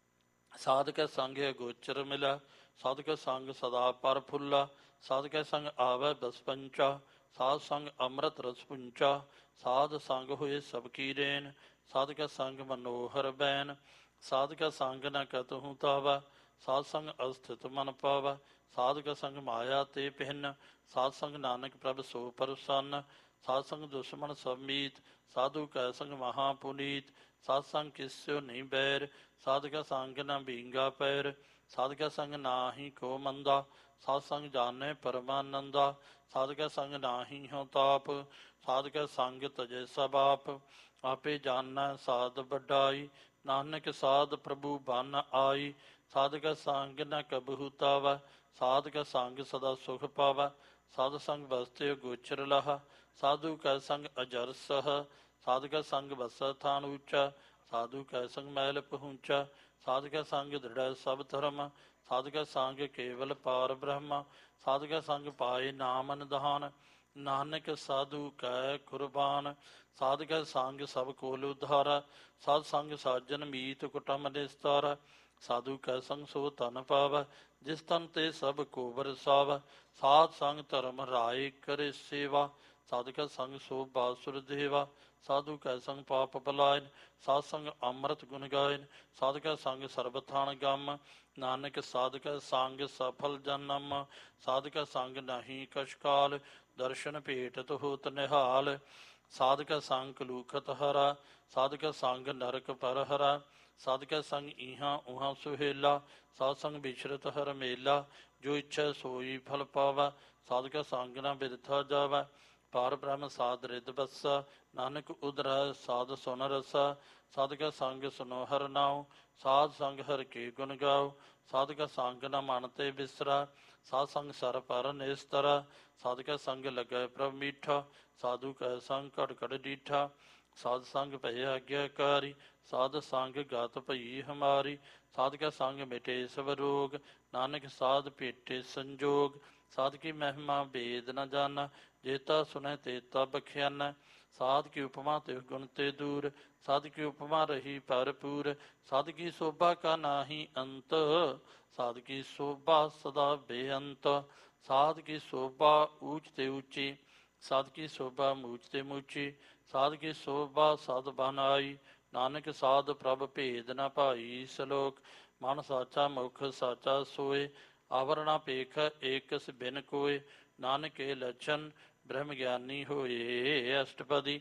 ਸਾਧਕੈ ਸੰਗ ਅਗੋਚਰ ਮਿਲੈ, ਸਾਧਕੈ ਸੰਗ ਸਦਾ ਪਰ ਫੁੱਲਾ। ਸਾਧਕੈ ਸੰਗ ਆਵੈ ਬਸ ਪੰਚਾ, ਸਾਧ ਸੰਗ ਅੰਮ੍ਰਿਤ ਰਸ ਪੁੰਚਾ। ਸਾਧ ਸੰਗ ਹੋਏ ਸਭ ਕੀ ਰੇਨ, ਸਾਧਕੈ ਸੰਗ ਮਨੋਹਰ ਬੈਨ। ਸਾਧਕੈ ਸੰਗ ਨ ਕਤਹੁ ਤਾਵੈ, ਸਾਧ ਸੰਗ ਅਸਥਿਤ ਮਨ ਪਾਵੈ। ਸਾਧਕੈ ਸੰਗ ਮਾਇਆ ਤੇ ਪਹਿਨ, ਸਾਧ ਸੰਗ ਨਾਨਕ ਪ੍ਰਭ ਸੋ ਪ੍ਰਸੰਨ। ਸਾਧ ਸੰਗ ਦੁਸ਼ਮਨ ਸਭ ਮੀਤ, ਸਾਧੂ ਕੈ ਸੰਗ ਮਹਾ ਪੁਨੀਤ। ਸਾਧ ਸੰਗ ਕਿਸਿਓ ਨਹੀਂ ਬੈਰ, ਸਾਧਕਾ ਸੰਗ ਨ ਬੀਂਗਾ ਪੈਰ। ਸਾਧਕਾ ਸੰਗ ਨਾਹੀ ਕੋ ਮੰਦਾ, ਸਾਧ ਸੰਗ ਜਾਣੈ ਪਰਮਾਨੰਦਾ। ਸਾਧਕਾ ਸੰਗ ਨਾਹੀ ਹਉ ਤਾਪ, ਸਾਧਕਾ ਸੰਗ ਤਜੈ ਸਭ ਆਪ। ਆਪੇ ਜਾਣੈ ਸਾਧ ਵਡਾਈ, ਨਾਨਕ ਸਾਧ ਪ੍ਰਭੂ ਬਨ ਆਈ। ਸਾਧਕਾ ਸੰਗ ਨ ਕਬਹੂ ਤਾਵੈ, ਸਾਧਕਾ ਸੰਗ ਸਦਾ ਸੁਖ ਪਾਵੈ। ਸਾਧ ਸੰਗ ਬਸਤੇ ਗੋਚਰ ਲਹਾ, ਸਾਧੂ ਕੈ ਸੰਗ ਅਜਰ ਸਹ। ਸਾਧਕਾ ਸੰਗ ਬਸੈ ਥਾਨ ਉੱਚਾ, ਸਾਧੂ ਕੈ ਸੰਗ ਮੈਲ ਪਹੁੰਚਾ। ਸਾਧਕਾ ਸੰਗ ਦ੍ਰਿੜੈ ਸਭ ਧਰਮ, ਸਾਧਕਾ ਸੰਗ ਕੇਵਲ ਪਾਰ ਬ੍ਰਹਮ। ਸਾਧਕਾ ਸੰਗ ਪਾਏ ਨਾਮ ਨਿਧਾਨ, ਨਾਨਕ ਸਾਧੂ ਕੈ ਕੁਰਬਾਨ। ਸਾਧਕਾ ਸੰਗ ਸਭ ਕੋਲ ਉਧਾਰਾ, ਸਾਧ ਸੰਗ ਸਾਜਨ ਮੀਤ ਕੁਟਮ ਨਿਸਤਾਰਾ। ਸਾਧੂ ਕੈ ਸੰਗ ਸੋ ਧਨ ਪਾਵੈ, ਜਿਸ ਤਨ ਤੇ ਸਭ ਕੋ ਬਰਸਾਵੈ। ਸਾਧ ਸੰਗ ਧਰਮ ਰਾਏ ਕਰੇ ਸੇਵਾ, ਸਾਧਕਾ ਸੰਗ ਸੋ ਬਾਸੁਰ ਦੇਵਾ। ਸਾਧੂ ਕੈ ਸੰਗ ਪਾਪ ਬਲਾਇਨ, ਸਾਧ ਸੰਗ ਅੰਮ੍ਰਿਤ ਗੁਣ ਗਾਇਨ। ਸਾਧਕਾ ਸੰਗ ਸਰਬ ਥਾਨ ਗਮ, ਨਾਨਕ ਸਾਧਕਾ ਸੰਗ ਸਫਲ ਜਨਮ। ਸਾਧਕਾ ਸੰਗ ਨਹੀਂ ਕਛ ਕਾਲ, ਦਰਸ਼ਨ ਭੇਟਤ ਹੋਤ ਨਿਹਾਲ। ਸਾਧਕਾ ਸੰਗ ਕਲੂਖਤ ਹਰਾ, ਸਾਧਕਾ ਸੰਗ ਨਰਕ ਪਰ ਹਰਾ। ਸਾਧਕਾ ਸੰਗ ਈਹਾਂ ਊਹਾਂ ਸੁਹੇਲਾ, ਸਾਧ ਸੰਗ ਬਿਛਰਤ ਹਰ ਮੇਲਾ। ਜੋ ਇੱਛਾ ਸੋਈ ਫਲ ਪਾਵੈ, ਸਾਧਕਾ ਸੰਗ ਨਾ ਬਿਰਥਾ ਜਾਵੈ। ਪਾਰ ਬ੍ਰਹਮ ਸਾਧ ਰਿਦ ਬਸਾ, ਨਾਨਕ ਉਦਰੈ ਸਾਧ ਸੁਨ ਰਸਾ। ਸਾਧਕਾ ਸੰਗ ਸੁਨੋ ਹਰਿ ਨਾਉ। ਸਾਧ ਸੰਗ ਹਰਿ ਕੇ ਗੁਣ ਗਾਓ। ਸਾਧਕਾ ਸੰਗ ਨ ਮਨ ਤੇ ਬਿਸਰਾ। ਸਾਧ ਸੰਗ ਸਰ ਪਰ ਨਿਸਤਰਾ। ਸਾਧਕਾ ਸੰਗ ਲੱਗੈ ਪ੍ਰਭ ਮੀਠਾ। ਸਾਧੂ ਕੈ ਸੰਗ ਘੜ ਘੜ ਡੀਠਾ। ਸਾਧ ਸੰਗ ਭਏ ਆਗਿਆਕਾਰੀ। ਸਾਧ ਸੰਗ ਗਤ ਭਈ ਹਮਾਰੀ। ਸਾਧਕਾ ਸੰਗ ਮਿਟੇ ਸਭ ਰੋਗ। ਨਾਨਕ ਸਾਧ ਭੇਟੇ ਸੰਜੋਗ। ਸਾਧਕੀ ਮਹਿਮਾ ਭੇਦ ਨ ਜਾਣਾ। ਜੇਤਾ ਸੁਨੈ ਤੇਤਾ ਬਖਿਆਨਾ। ਸਾਧ ਕੀ ਉਪਮਾ ਤੇ ਗੁਣ ਤੇ ਦੂਰ। ਸਾਧ ਕੀ ਉਪਮਾ ਰਹੀ ਭਰਪੂਰ। ਸਾਧ ਕੀ ਸੋਭਾ ਕਾ ਨਾਹੀ ਅੰਤ। ਸਾਧ ਕੀ ਸੋਭਾ ਸਦਾ ਬੇਅੰਤ। ਸਾਧ ਕੀ ਸੋਭਾ ਊਚ ਤੇ ਉੱਚੀ। ਸਾਧ ਕੀ ਸੋਭਾ ਮੂਚ ਤੇ ਮੂਚੀ। ਸਾਧ ਕੀ ਸੋਭਾ ਸਦ ਬਨਾਈ। ਨਾਨਕ ਸਾਧ ਪ੍ਰਭ ਭੇਦ ਨ ਭਾਈ। ਸਲੋਕ ਮਨ ਸਾਚਾ ਮੁਖ ਸਾਚਾ ਸੋਏ। ਆਵਰਣਾ ਪੇਖ ਏਕਸ ਬਿਨ ਕੋਏ। ਨਾਨਕ ਕੇ ਲੱਛਣ ਬ੍ਰਹਮ ਗਿਆਨੀ ਹੋਏ। ਅਸ਼ਟਪਦੀ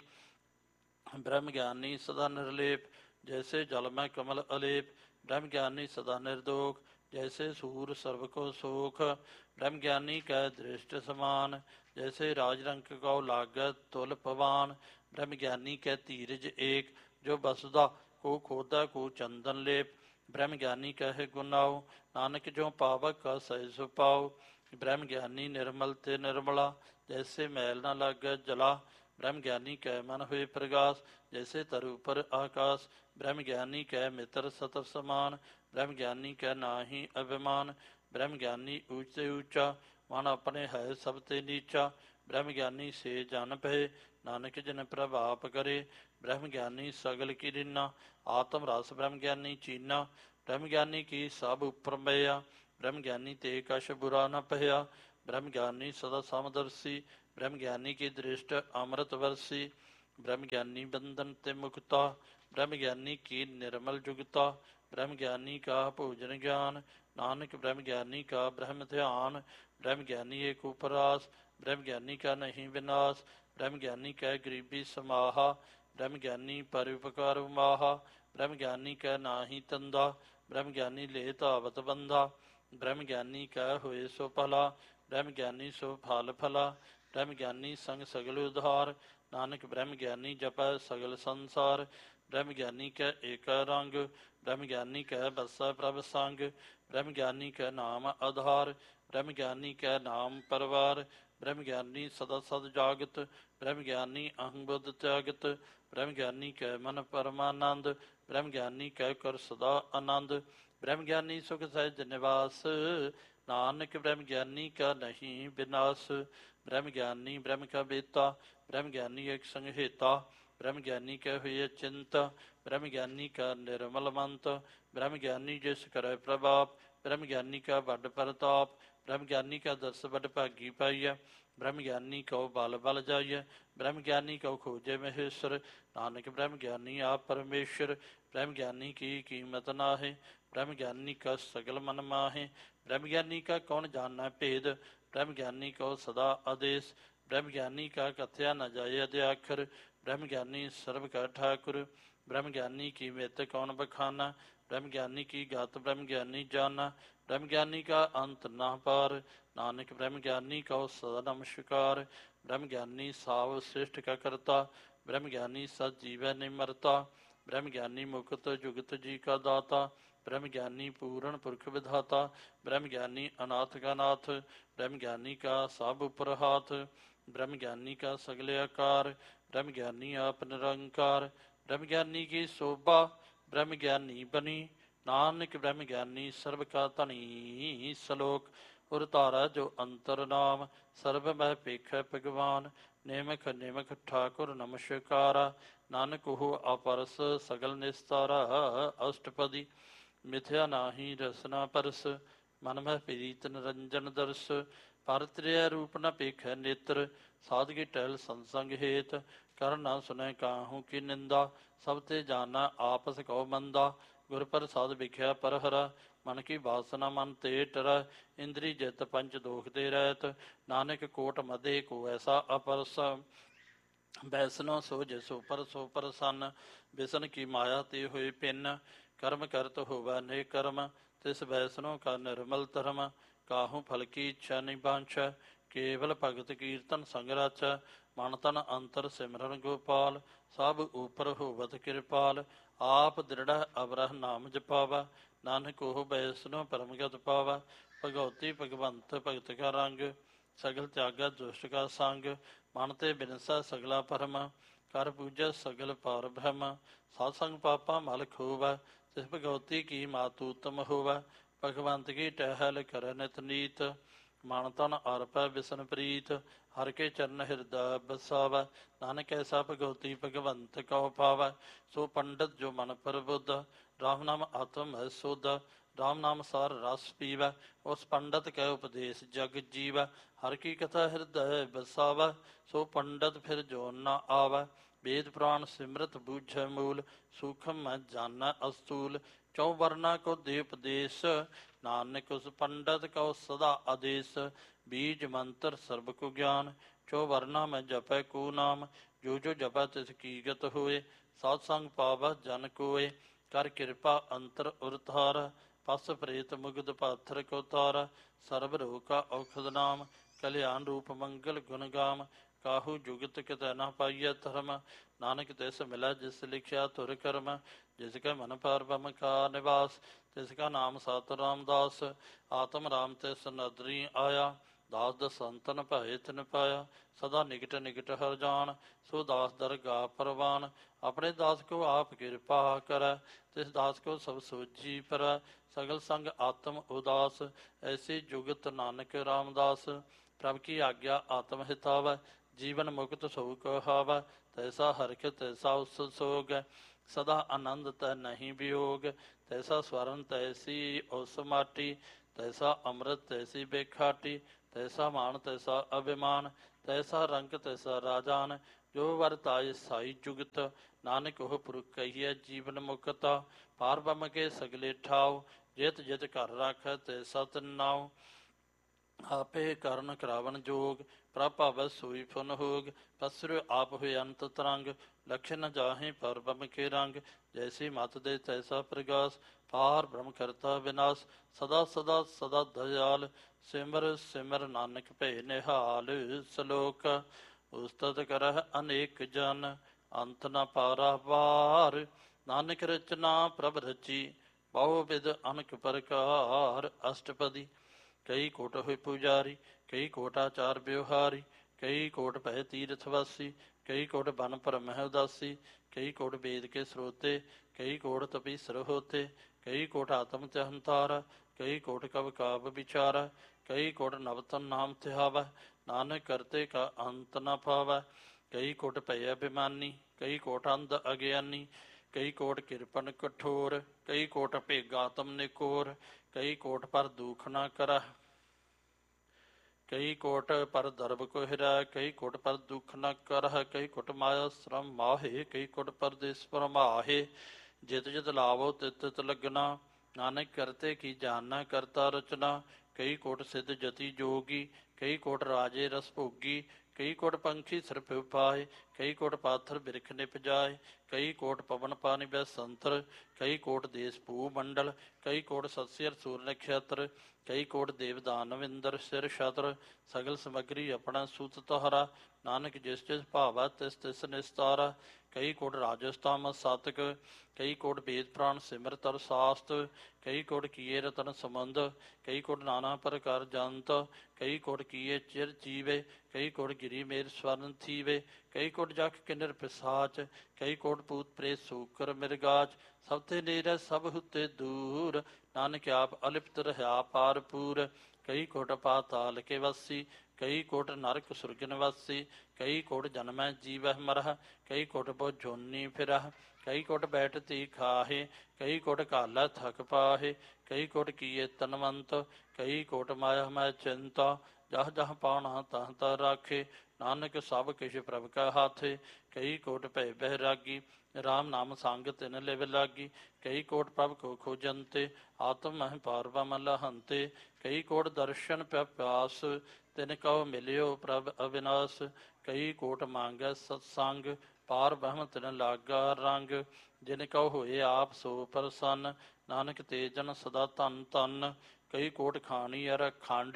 ਬ੍ਰਹਮ ਗਿਆਨੀ ਸਦਾ ਨਿਰਲੇਪ। ਜੈਸੇ ਜਲ ਮੈਂ ਕਮਲ ਅਲੇਪ। ਬ੍ਰਹਮ ਗਿਆਨੀ ਸਦਾ ਨਿਰਦੋਖ। ਜੈਸੇ ਸੂਰ ਸਰਬ ਕੋ ਸੋਖ। ਬ੍ਰਹਮ ਗਿਆਨੀ ਕੈ ਦ੍ਰਿਸ਼ਟ ਸਮਾਨ। ਜੈਸੇ ਰਾਜ ਰੰਕ ਕਉ ਲਾਗੈ ਤੁਲ ਪਵਾਨ। ਬ੍ਰਹਮ ਗਿਆਨੀ ਕੈ ਧੀਰਜ ਏਕ। ਜੋ ਬਸਦਾ ਕੋ ਖੋਦਾ ਕੋ ਚੰਦਨ ਲੇਪ। ਬ੍ਰਹਮ ਗਿਆਨੀ ਕਹੈ ਗੁਨਾਉ। ਨਾਨਕ ਜੋ ਪਾਵਕ ਕਾ ਸਹਿ ਸੁ ਪਾਉ। ਬ੍ਰਹਮ ਗਿਆਨੀ ਨਿਰਮਲ ਤੇ ਨਿਰਮਲਾ। ਜੈਸੇ ਮੈਲ ਨ ਲਾਗੈ ਜਲਾ। ਬ੍ਰਹਮ ਗਿਆਨੀ ਕੈ ਮਨ ਹੋਏ ਪ੍ਰਗਾਸ। ਜੈਸੇ ਤਰੁ ਉਪਰ ਆਕਾਸ। ਬ੍ਰਹਮ ਗਿਆਨੀ ਕੈ ਮਿਤਰ ਸਤਰ ਸਮਾਨ। ਬ੍ਰਹਮ ਗਿਆਨੀ ਕੈ ਨਾਹੀ ਅਭਿਮਾਨ। ਬ੍ਰਹਮ ਗਿਆਨੀ ਊਚ ਤੇ ਊਚਾ। ਮਨ ਆਪਣੇ ਹੈ ਸਭ ਤੇ ਨੀਚਾ। ਬ੍ਰਹਮ ਗਿਆਨੀ ਸੇ ਜਨ ਭਏ। ਨਾਨਕ ਜਿਨ ਪ੍ਰਭਾਪ ਕਰੇ। ਬ੍ਰਹਮ ਗਿਆਨੀ ਸਗਲ ਕੀ ਰਿਨਾ। ਆਤਮ ਰਸ ਬ੍ਰਹਮ ਗਿਆਨੀ ਚੀਨਾ। ਬ੍ਰਹਮ ਗਿਆਨੀ ਕੀ ਸਭ ਉਪਰ ਮਇਆ। ਬ੍ਰਹਮ ਗਿਆਨੀ ਤੇ ਕਛ ਬੁਰਾ ਨ ਭਇਆ। ਬ੍ਰਹਮ ਗਿਆਨੀ ਸਦਾ ਸਮਦਰਸੀ। ਬ੍ਰਹਮ ਗਿਆਨੀ ਕੀ ਦ੍ਰਿਸ਼ਟ ਅੰਮ੍ਰਿਤ ਵਰਸੀ। ਬ੍ਰਹਮ ਗਿਆਨੀ ਬੰਧਨ ਤੇ ਮੁਕਤਾ। ਬ੍ਰਹਮ ਗਿਆਨੀ ਕੀ ਨਿਰਮਲ ਜੁਗਤਾ। ਬ੍ਰਹਮ ਗਿਆਨੀ ਕਾ ਭੋਜਨ ਗਿਆਨ। ਨਾਨਕ ਬ੍ਰਹਮ ਗਿਆਨੀ ਕਾ ਬ੍ਰਹਮ ਧਿਆਨ। ਬ੍ਰਹਮ ਗਿਆਨੀ ਏਕ ਉਪਰਾਸ। ਬ੍ਰਹਮ ਗਿਆਨੀ ਕਾ ਨਹੀਂ ਵਿਨਾਸ਼। ਬ੍ਰਹਮ ਗਿਆਨੀ ਕੈ ਗਰੀਬੀ ਸਮਾਹਾ। ਬ੍ਰਹਮ ਗਿਆਨੀ ਪਰਉਪਕਾਰ ਮਾਹਾ। ਬ੍ਰਹਮ ਗਿਆਨੀ ਕੈ ਨਾਹੀ ਤੰਦਾ। ਬ੍ਰਹਮ ਗਿਆਨੀ ਲੇ ਧਾਵਤ ਬੰਧਾ। ਬ੍ਰਹਮ ਗਿਆਨੀ ਕੈ ਹੋਏ ਸੋ ਭਲਾ। ਬ੍ਰਹਮ ਗਿਆਨੀ ਸੋ ਫਲ ਫਲਾ। ਬ੍ਰਹਮ ਗਿਆਨੀ ਸੰਗ ਸਗਲ ਉਧਾਰ। ਨਾਨਕ ਬ੍ਰਹਮ ਗਿਆਨੀ ਜਪੈ ਸਗਲ ਸੰਸਾਰ। ਬ੍ਰਹਮ ਗਿਆਨੀ ਕੈ ਏਕੈ ਰੰਗ। ਬ੍ਰਹਮ ਗਿਆਨੀ ਕੈ ਬਸੈ ਪ੍ਰਭ ਸੰਗ। ਬ੍ਰਹਮ ਗਿਆਨੀ ਕੈ ਨਾਮ ਆਧਾਰ। ਬ੍ਰਹਮ ਗਿਆਨੀ ਕੈ ਨਾਮ ਪਰਵਾਰ। ਬ੍ਰਹਮ ਗਿਆਨੀ ਸਦਾ ਸਦ ਜਾਗਤ। ਬ੍ਰਹਮ ਗਿਆਨੀ ਅਹੰ ਬੁੱਧ ਤਿਆਗਤ। ਬ੍ਰਹਮ ਗਿਆਨੀ ਕੈ ਮਨ ਪਰਮਾਨੰਦ। ਬ੍ਰਹਮ ਗਿਆਨੀ ਕੈ ਕਰ ਸਦਾ ਆਨੰਦ। ਬ੍ਰਹਮ ਗਿਆਨੀ ਸੁਖ ਸਹਿਜ ਨਿਵਾਸ। ਨਾਨਕ ਬ੍ਰਹਮ ਗਿਆਨੀ ਕਾ ਨਹੀਂ ਬਿਨਾਸ਼। ਬ੍ਰਹਮ ਗਿਆਨੀ ਬ੍ਰਹਮ ਕਾ ਬੇਤਾ। ਬ੍ਰਹਮ ਗਿਆਨੀ ਏਕ ਸੰਗ ਹੇਤਾ। ਬ੍ਰਹਮ ਗਿਆਨੀ ਕੈ ਹੋਈਐ ਚਿੰਤ। ਬ੍ਰਹਮ ਗਿਆਨੀ ਕਾ ਨਿਰਮਲ ਮੰਤ। ਬ੍ਰਹਮ ਗਿਆਨੀ ਜਿਸ ਕਰੈ ਪ੍ਰਭਾਪ। ਬ੍ਰਹਮ ਗਿਆਨੀ ਕਾ ਵੱਡ ਪ੍ਰਤਾਪ। ਬ੍ਰਹਮ ਗਿਆਨੀ ਕਾ ਦਰਸ ਵੱਡ ਭਾਗੀ ਪਾਈਐ। ਬ੍ਰਹਮ ਗਿਆਨੀ ਕਉ ਬਲ ਬਲ ਜਾਈਐ। ਬ੍ਰਹਮ ਗਿਆਨੀ ਕਉ ਖੋਜੈ ਮਹੇਸ਼ਰ। ਨਾਨਕ ਬ੍ਰਹਮ ਗਿਆਨੀ ਆਪ ਪਰਮੇਸ਼ਰ। ਬ੍ਰਹਮ ਗਿਆਨੀ ਕੀ ਕੀਮਤ ਨਾਹੀਂ। ਬ੍ਰਹਮ ਗਿਆਨੀ ਕਾ ਸਗਲ ਮਨ ਮਾਹੇ। ਬ੍ਰਹਮ ਗਿਆਨੀ ਕਾ ਕੌਣ ਜਾਣੈ ਭੇਦ। ਬ੍ਰਹਮ ਗਿਆਨੀ ਕਉ ਸਦਾ ਆਦੇਸ। ਬ੍ਰਹਮ ਗਿਆਨੀ ਕਾ ਕਥਿਆ ਨ ਜਾਏ ਅਧਿਆਖਰ। ਬ੍ਰਹਮ ਗਿਆਨੀ ਸਰਬ ਕਾ ਠਾਕੁਰ। ਬ੍ਰਹਮ ਗਿਆਨੀ ਕੀ ਮਿਤ ਕੌਣ ਬਖਾਨਾ। ਬ੍ਰਹਮ ਗਿਆਨੀ ਕੀ ਗਤ ਬ੍ਰਹਮ ਗਿਆਨੀ ਜਾਨਾ। ਬ੍ਰਹਮ ਗਿਆਨੀ ਕਾ ਅੰਤ ਨਾ ਪਾਰ। ਨਾਨਕ ਬ੍ਰਹਮ ਗਿਆਨੀ ਕਉ ਸਦਾ ਨਮਸਕਾਰ। ਬ੍ਰਹਮ ਗਿਆਨੀ ਸਾਵ ਸ੍ਰਿਸ਼ਟ ਕਾ ਕਰਤਾ। ਬ੍ਰਹਮ ਗਿਆਨੀ ਸਦ ਜੀਵੈ ਨਿਮਰਤਾ। ਬ੍ਰਹਮ ਗਿਆਨੀ ਮੁਕਤ ਜੁਗਤ ਜੀ ਕਾ ਦਾਤਾ। ਬ੍ਰਹਮ ਗਿਆਨੀ ਪੂਰਨ ਪੁਰਖ ਵਿਧਾਤਾ। ਬ੍ਰਹਮ ਗਿਆਨੀ ਅਨਾਥ ਕਾ ਨਾਥ। ਬ੍ਰਹਮ ਗਿਆਨੀ ਕਾ ਸਭ ਉਪਰ ਹਾਥ। ਬ੍ਰਹਮ ਗਿਆਨੀ ਕਾ ਸਗਲ ਆਕਾਰ। ਬ੍ਰਹਮ ਗਿਆਨੀ ਆਪ ਨਿਰੰਕਾਰ। ਬ੍ਰਹਮ ਗਿਆਨੀ ਕੀ ਸੋਭਾ ਬ੍ਰਹਮ ਗਿਆਨੀ ਬਨੀ। ਨਾਨਕ ਬ੍ਰਹਮ ਗਿਆਨੀ ਸਰਬ ਕਾ ਧਨੀ। ਸਲੋਕ ਉਰ ਧਾਰਾ ਜੋ ਅੰਤਰ ਨਾਮ। ਸਰਬ ਮਹਿ ਪੇਖੈ ਭਗਵਾਨ। ਨਿਮਖ ਨਿਮਖ ਠਾਕੁਰ ਨਮਸਕਾਰਾ। ਨਾਨਕ ਉਹ ਆਪਰਸ ਸਗਲ ਨਿਸਤਾਰਾ। ਅਸ਼ਟਪਦੀ ਮਿਥਿਆ ਨਾਹੀ ਰਸਨਾ ਪਰਸ। ਮਨ ਮਹਿ ਪ੍ਰੀਤ ਨਿਰੰਜਨ ਦਰਸ। ਪਰ ਤ੍ਰਿਆ ਰੂਪ ਨ ਪੇਖੈ ਨੇਤਰ। ਸਾਧਕੀ ਟਹਿਲ ਸੰਸੰਗ ਹੇਤ। ਕਰ ਨਾ ਸੁਨੈ ਕਾਹੂ ਕੀ ਨਿੰਦਾ। ਸਭ ਤੇ ਜਾਨਾ ਆਪਸ ਕਉ ਮੰਦਾ। ਗੁਰ ਪ੍ਰਸਾਦ ਵਿਖਿਆ ਪਰ ਹਰਾ। ਮਨ ਕੀ ਬਾਸਨਾ ਮਨ ਤੇ ਟਰੈ। ਇੰਦਰੀ ਜਿਤ ਪੰਚ ਦੋਖ ਤੇ ਰਹਿਤ। ਨਾਨਕ ਕੋਟ ਮਧੇ ਕੋ ਐਸਾ ਅਪਰਸ। ਬੈਸਨੋ ਸੋ ਜਿਸੁ ਪਰ ਸੋ ਪ੍ਰਸੰਨ। ਬਿਸਨ ਕੀ ਮਾਇਆ ਤੇ ਹੋਏ ਪਿੰਨ। ਕਰਮ ਕਰਤ ਹੋਵੈ ਨੇ ਕਰਮ। ਤਿਸ ਬੈਸਨੋ ਕਾ ਨਿਰਮਲ ਧਰਮ। ਕਾਹੂ ਫਲ ਕੀ ਇੱਛਾ ਨਹੀਂ ਬਾਂਛੈ। ਕੇਵਲ ਭਗਤ ਕੀਰਤਨ ਸੰਗ ਰਾਚੈ। ਮਨ ਤਨ ਅੰਤਰ ਸਿਮਰਨ ਗੋਪਾਲ, ਸਭ ਉਪਰ ਹੋਵਤ ਕਿਰਪਾਲ, ਆਪ ਦ੍ਰਿੜ੍ਹ ਅਵਰਹ ਨਾਮ ਜਪਾਵਾ, ਨਾਨਕ ਉਹ ਬੈਸਨੋ ਪਰਮਗਤ ਪਾਵਾ, ਭਗਉਤੀ ਭਗਵੰਤ ਭਗਤ ਕਾ ਰੰਗ, ਸਗਲ ਤਿਆਗਾ ਦੁਸ਼ਟ ਕਾ ਸੰਗ, ਮਨ ਤੇ ਬਿਨਸਾ ਸਗਲਾ ਭਰਮ, ਕਰ ਪੂਜਾ ਸਗਲ ਪਾਰ ਬ੍ਰਹਮ, ਸਾਧ ਸੰਗ ਪਾਪਾ ਮਲ ਖੋਵੈ, ਤਿਸ ਭਗਉਤੀ ਕੀ ਮਾਤੂ ਉਤਮ ਹੋਵੈ, ਭਗਵੰਤ ਕੀ ਟਹਿਲ ਕਰ ਨਿਤ ਨੀਤ, ਮਨ ਤਨ ਅਰਪੈ ਬਿਸਨ ਪ੍ਰੀਤ, ਹਰਿ ਕੇ ਚਰਨ ਹਿਰਦੈ ਬਸਾਵੈ, ਨਾਨਕ ਐਸਾ ਭਗਉਤੀ ਭਗਵੰਤ ਕਉ ਪਾਵੈ, ਸੋ ਪੰਡਤ ਜੋ ਮਨ ਪ੍ਰਬੁੱਧ, ਰਾਮ ਨਾਮ ਆਤਮ ਹੈ ਸੋਧ, ਰਾਮ ਨਾਮ ਸਾਰ ਰਸ ਪੀਵੈ, ਉਸ ਪੰਡਤ ਕੈ ਉਪਦੇਸ਼ ਜਗ ਜੀਵੈ, ਹਰਿ ਕੀ ਕਥਾ ਹਿਰਦੈ ਬਸਾਵੈ, ਸੋ ਪੰਡਤ ਫਿਰ ਜੋ ਨ ਆਵੈ, ਵੇਦ ਪੁਰਾਣ ਸਿਮਰਤ ਬੂਝੈ ਮੂਲ, ਸੂਖਮ ਮੈਂ ਜਾਣੈ ਅਸਤੂਲ, ਚੌ ਵਰਨਾ ਕੋ ਦੇ ਉਪਦੇਸ਼, ਨਾਨਕ ਉਸ ਪੰਡਤ ਕਉ ਸਦਾ ਆਦੇਸ਼, ਬੀਜ ਮੰਤਰ ਸਰਬ ਕੋ ਗਿਆਨ, ਚੌ ਵਰਨਾ ਮੈਂ ਜਪੈ ਕੋ ਨਾਮ, ਜੋ ਜੋ ਜਪੈ ਤਿਸ ਕੀ ਗਤ ਹੋਏ, ਸਾਧ ਸੰਗ ਪਾਵੈ ਜਨ ਕੋਏ, ਕਰ ਕਿਰਪਾ ਅੰਤਰ ਉਰਤਾਰ, ਪਸ ਪ੍ਰੇਤ ਮੁਗਧ ਪਾਥਰ ਕੋ ਤਾਰਾ, ਸਰਬ ਰੋਗ ਕਾ ਔਖਦ ਨਾਮ, ਕਲਿਆਣ ਰੂਪ ਮੰਗਲ ਗੁਣ ਗਾਮ, ਕਾਹੂ ਜੁਗਤ ਕਿਤੈ ਨਾ ਪਾਈਐ ਧਰਮ, ਨਾਨਕ ਤਿਸ ਮਿਲੈ ਜਿਸ ਲਿਖਿਆ ਧੁਰ ਕਰਮ, ਜਿਸ ਕੈ ਮਨ ਪਰਬਮ ਕਾ ਨਿਵਾਸ, ਤਿਸ ਕਾ ਨਾਮ ਸਤ ਰਾਮਦਾਸ, ਆਤਮ ਰਾਮ ਤਿਸ ਨਦਰੀ ਆਇਆ, ਦਾਸ ਦਸੰਤਨ ਭਏ ਤਿਨ ਪਾਇਆ, ਸਦਾ ਨਿਕਟ ਨਿਕਟ ਹਰ ਜਾਨ, ਸੋ ਦਾਸ ਦਰਗਾ ਪਰਵਾਨ, ਆਪਣੇ ਦਾਸ ਕੋ ਆਪ ਕਿਰਪਾ ਕਰੈ, ਤਿਸ ਦਾਸ ਕੋ ਸਭ ਸੋਝੀ ਪਰੈ, ਸਗਲ ਸੰਗ ਆਤਮ ਉਦਾਸ, ਐਸੀ ਜੁਗਤ ਨਾਨਕ ਰਾਮਦਾਸ, ਪ੍ਰਭ ਕੀ ਆਗਿਆ ਆਤਮ ਹਿਤਾਵੈ, ਜੀਵਨ ਮੁਕਤ ਸੋ ਕਹਾਵੈ, ਤੈਸਾ ਹਰਿ ਤੈਸਾ ਉਸ ਸੋਗ, ਸਦਾ ਆਨੰਦ ਤੈ ਨਹੀਂ ਵਿਯੋਗ, ਤੈਸਾ ਸਵਰਨ ਤੈਸੀ ਉਸ ਮਾਟੀ, ਤੈਸਾ ਅੰਮ੍ਰਿਤ ਤੈਸੀ ਬੇਖਾਟੀ, ਤੈਸਾ ਮਾਨ ਤੈਸਾ ਅਭਿਮਾਨ, ਤੈਸਾ ਰੰਗ ਤੈਸਾ ਰਾਜਾਨ, ਜੋ ਵਰਤਾਏ ਸਾਈ ਜੁਗਤ, ਨਾਨਕ ਉਹ ਪੁਰਖ ਕਹੀਐ ਜੀਵਨ ਮੁਕਤਾ, ਪਾਰ ਬ੍ਰਹਮ ਕੇ ਸਗਲੇ ਠਾਉ, ਜਿਤ ਜਿਤ ਘਰ ਰਾਖੈ ਤੈਸਾ ਤਿਨ ਨਾਉ, ਆਪੇ ਕਰਨ ਕਰਾਵਨ ਜੋਗ, ਪ੍ਰਭ ਭਾਵੈ ਸੋਈ ਫੁਨ ਹੋਗ, ਪਸਰਿ ਆਪ ਹੋਏ ਅੰਤ ਤਰੰਗ, ਲਖਿ ਨ ਜਾਹੇ ਪਰ ਬ੍ਰਹਮ ਕੇ ਰੰਗ, ਜੈਸੀ ਮਤ ਦੇ ਤੈਸਾ ਪ੍ਰਗਾਸ, ਪਾਰ ਬ੍ਰਹਮ ਕਰਤਾ ਵਿਨਾਸ਼, ਸਦਾ ਸਦਾ ਸਦਾ ਦਇਆਲ, ਸਿਮਰ ਸਿਮਰ ਨਾਨਕ ਭੈ ਨਿਹਾਲ, ਸਲੋਕ ਉਸਤਤ ਕਰਹਿ ਅਨੇਕ ਜਨ, ਅੰਤ ਨ ਪਾਰਾ ਵਾਰ, ਨਾਨਕ ਰਚਨਾ ਪ੍ਰਭ ਰਚੀ, ਬਹੁ ਵਿਧ ਅਨਕ ਪ੍ਰਕਾਰ, ਅਸ਼ਟਪਦੀ ਕਈ ਕੋਟ ਹੋਏ ਪੁਜਾਰੀ, ਕਈ ਕੋਟ ਆਚਾਰ ਵਿਵਹਾਰੀ, ਕਈ ਕੋਟ ਭੈ ਤੀਰਥ ਵਾਸੀ, ਕਈ ਕੋਟ ਬਨ ਭਰਮਹਿ ਉਦਾਸੀ, ਕਈ ਕੋਟ ਵੇਦ ਕੇ ਸਰੋਤੇ, ਕਈ ਕੋਟ ਤਪੀਸਰ ਹੋਤੇ, ਕਈ ਕੋਟ ਆਤਮ ਤੇ ਹੰਤਾਰਾ, ਕਈ ਕੋਟ ਕਵ ਕਾਵ ਵਿਚਾਰਾ, ਕਈ ਕੋਟ ਨਵਤਨ ਨਾਮ ਧਿਆਵੈ, ਨਾਨਕ ਕਰਤੇ ਕਾ ਅੰਤ ਨ ਪਾਵੈ, ਕਈ ਕੋਟ ਭੈ ਅਭਿਮਾਨੀ, ਕਈ ਕੋਟ ਅੰਧ ਅਗਿਆਨੀ, ਕਈ ਕੋਟ ਕਿਰਪਨ ਕਠੋਰ, ਕਈ ਕੋਟ ਭੇਗਾਤਮ ਨਿਕੋਰ, ਕਈ ਕੋਟ ਪਰ ਦੁਖ ਨਾ ਕਰੈ, ਕਈ ਕੋਟ ਪਰ ਦਰਬ ਕੋ ਹਿਰੈ, ਕਈ ਕੋਟ ਪਰ ਦੁਖ ਨ ਕਰਹਿ, ਕਈ ਕੋਟ ਮਾਇਆ ਸ਼ਰਮ ਮਾਹੇ, ਕਈ ਕੋਟ ਪਰਦੇਸ ਪਰਮਾਹੇ, ਜਿਤ ਜਿਤ ਲਾਵੋ ਤਿਤ ਤਿਤ ਲਗਨਾ, ਨਾਨਕ ਕਰਤੇ ਕੀ ਜਾਣਨਾ ਕਰਤਾ ਰਚਨਾ, ਕਈ ਕੋਟ ਸਿੱਧ ਜਤੀ ਜੋਗੀ, ਕਈ ਕੋਟ ਰਾਜੇ ਰਸ ਭੋਗੀ, ਕਈ ਕੋਟ ਪੰਛੀ ਸਿਰ ਪਿਉ ਪਾਏ, ਕਈ ਕੋਟ ਪਾਥਰ ਬਿਰਖ ਨਿਪ ਜਾਏ, ਕਈ ਕੋਟ ਪਵਨ ਪਾਣੀ ਬੈ ਸੰਤਰ, ਕਈ ਕੋਟ ਦੇਸ ਭੂ ਮੰਡਲ, ਕਈ ਕੋਟ ਸਤਸਿਰ ਸੂਰ ਨਖੇਤਰ, ਕਈ ਕੋਟ ਦੇਵ ਦਾਨਵ ਇੰਦਰ ਸਿਰ ਛਤਰ, ਸਗਲ ਸਮਗਰੀ ਆਪਣਾ ਸੂਤ ਤਹਰਾ, ਨਾਨਕ ਜਿਸ ਜਿਸ ਭਾਵੈ ਤਿਸ ਤਿਸ ਨਿਸਤਾਰਾ, ਕਈ ਕੋਟ ਰਾਜਸ ਤਾਮਸ ਸਾਤਕ, ਕਈ ਕੋਟ ਵੇਦ ਪ੍ਰਾਣ ਸਿਮਰਤ ਅਰ ਸਾਸਤ, ਕਈ ਕੋਟ ਕੀਏ ਰਤਨ ਸੰਬੰਧ, ਕਈ ਕੋਟ ਨਾਨਾ ਪ੍ਰਕਾਰ ਜੰਤ, ਕਈ ਕੋਟ ਕੀਏ ਚਿਰ ਜੀਵੇ, ਕਈ ਕੋਟ ਗਿਰੀ ਮੇਰ ਸਵਰਨ ਥੀਵੇ, ਕਈ ਕੋਟ ਜਖ ਕਿਨਰ ਪਿਸਾਚ, ਕਈ ਕੋਟ ਪੂਤ ਪ੍ਰੇਤ ਸੂਕਰ ਮਿਰਗਾਚ, ਸਭ ਤੇ ਨੇੜੇ ਸਭ ਹੁਤੇ ਦੂਰ, ਨਾਨਕ ਆਪ ਅਲਿਪਤ ਰਹਾ ਪਾਰਪੂਰ, ਕਈ ਕੋਟ ਪਾਤਾਲ ਕੇ ਵਾਸੀ, ਕਈ ਕੋਟ ਨਰਕ ਸੁਰਗਨ ਵਾਸੀ, ਕਈ ਕੋਟ ਜਨਮੈ ਜੀਵਹਿ ਮਰਹ, ਕਈ ਕੋਟ ਬੋ ਜੋਨੀ ਫਿਰਹ, ਕਈ ਕੋਟ ਬੈਠ ਤੀ ਖਾਹੇ, ਕਈ ਕੋਟ ਕਾਲਾ ਥਕ ਪਾਹੇ, ਕਈ ਕੋਟ ਕੀਏ ਤਨਵੰਤ, ਕਈ ਕੋਟ ਮਾਇਆ ਮੈਂ ਚਿੰਤਾ, ਜਹ ਜਹ ਪਾਉਣਾ ਤਹ ਤਹ ਰਾਖੇ, ਨਾਨਕ ਸਭ ਕਿਛ ਪ੍ਰਭ ਕਾ ਹਾਥੇ, ਕਈ ਕੋਟ ਭੈ ਬਹਿਰਾਗੀ, ਰਾਮ ਨਾਮ ਸੰਗ ਤਿਨ ਲਿਵ ਲਾਗੀ, ਕਈ ਕੋਟ ਪ੍ਰਭ ਕੋ ਖੋਜੰਤੇ, ਆਤਮ ਮਹਿ ਪਾਰ ਬ੍ਰਹਮ ਲਹੰਤੇ, ਕਈ ਕੋਟ ਦਰਸ਼ਨ ਪਿਆਸ, ਤਿਨ ਕਉ ਮਿਲਿਓ ਪ੍ਰਭ ਅਵਿਨਾਸ਼, ਕਈ ਕੋਟ ਮੰਗੈ ਸਤਸੰਗ, ਪਾਰ ਬ੍ਰਹਮ ਤਿਨ ਲਾਗਾ ਰੰਗ, ਜਿਨ ਕਉ ਹੋਏ ਆਪ ਸੋ ਪ੍ਰਸੰਨ, ਨਾਨਕ ਤੇ ਜਨ ਸਦਾ ਧਨ ਧਨ, ਕਈ ਕੋਟ ਖਾਣੀ ਅਰ ਖੰਡ,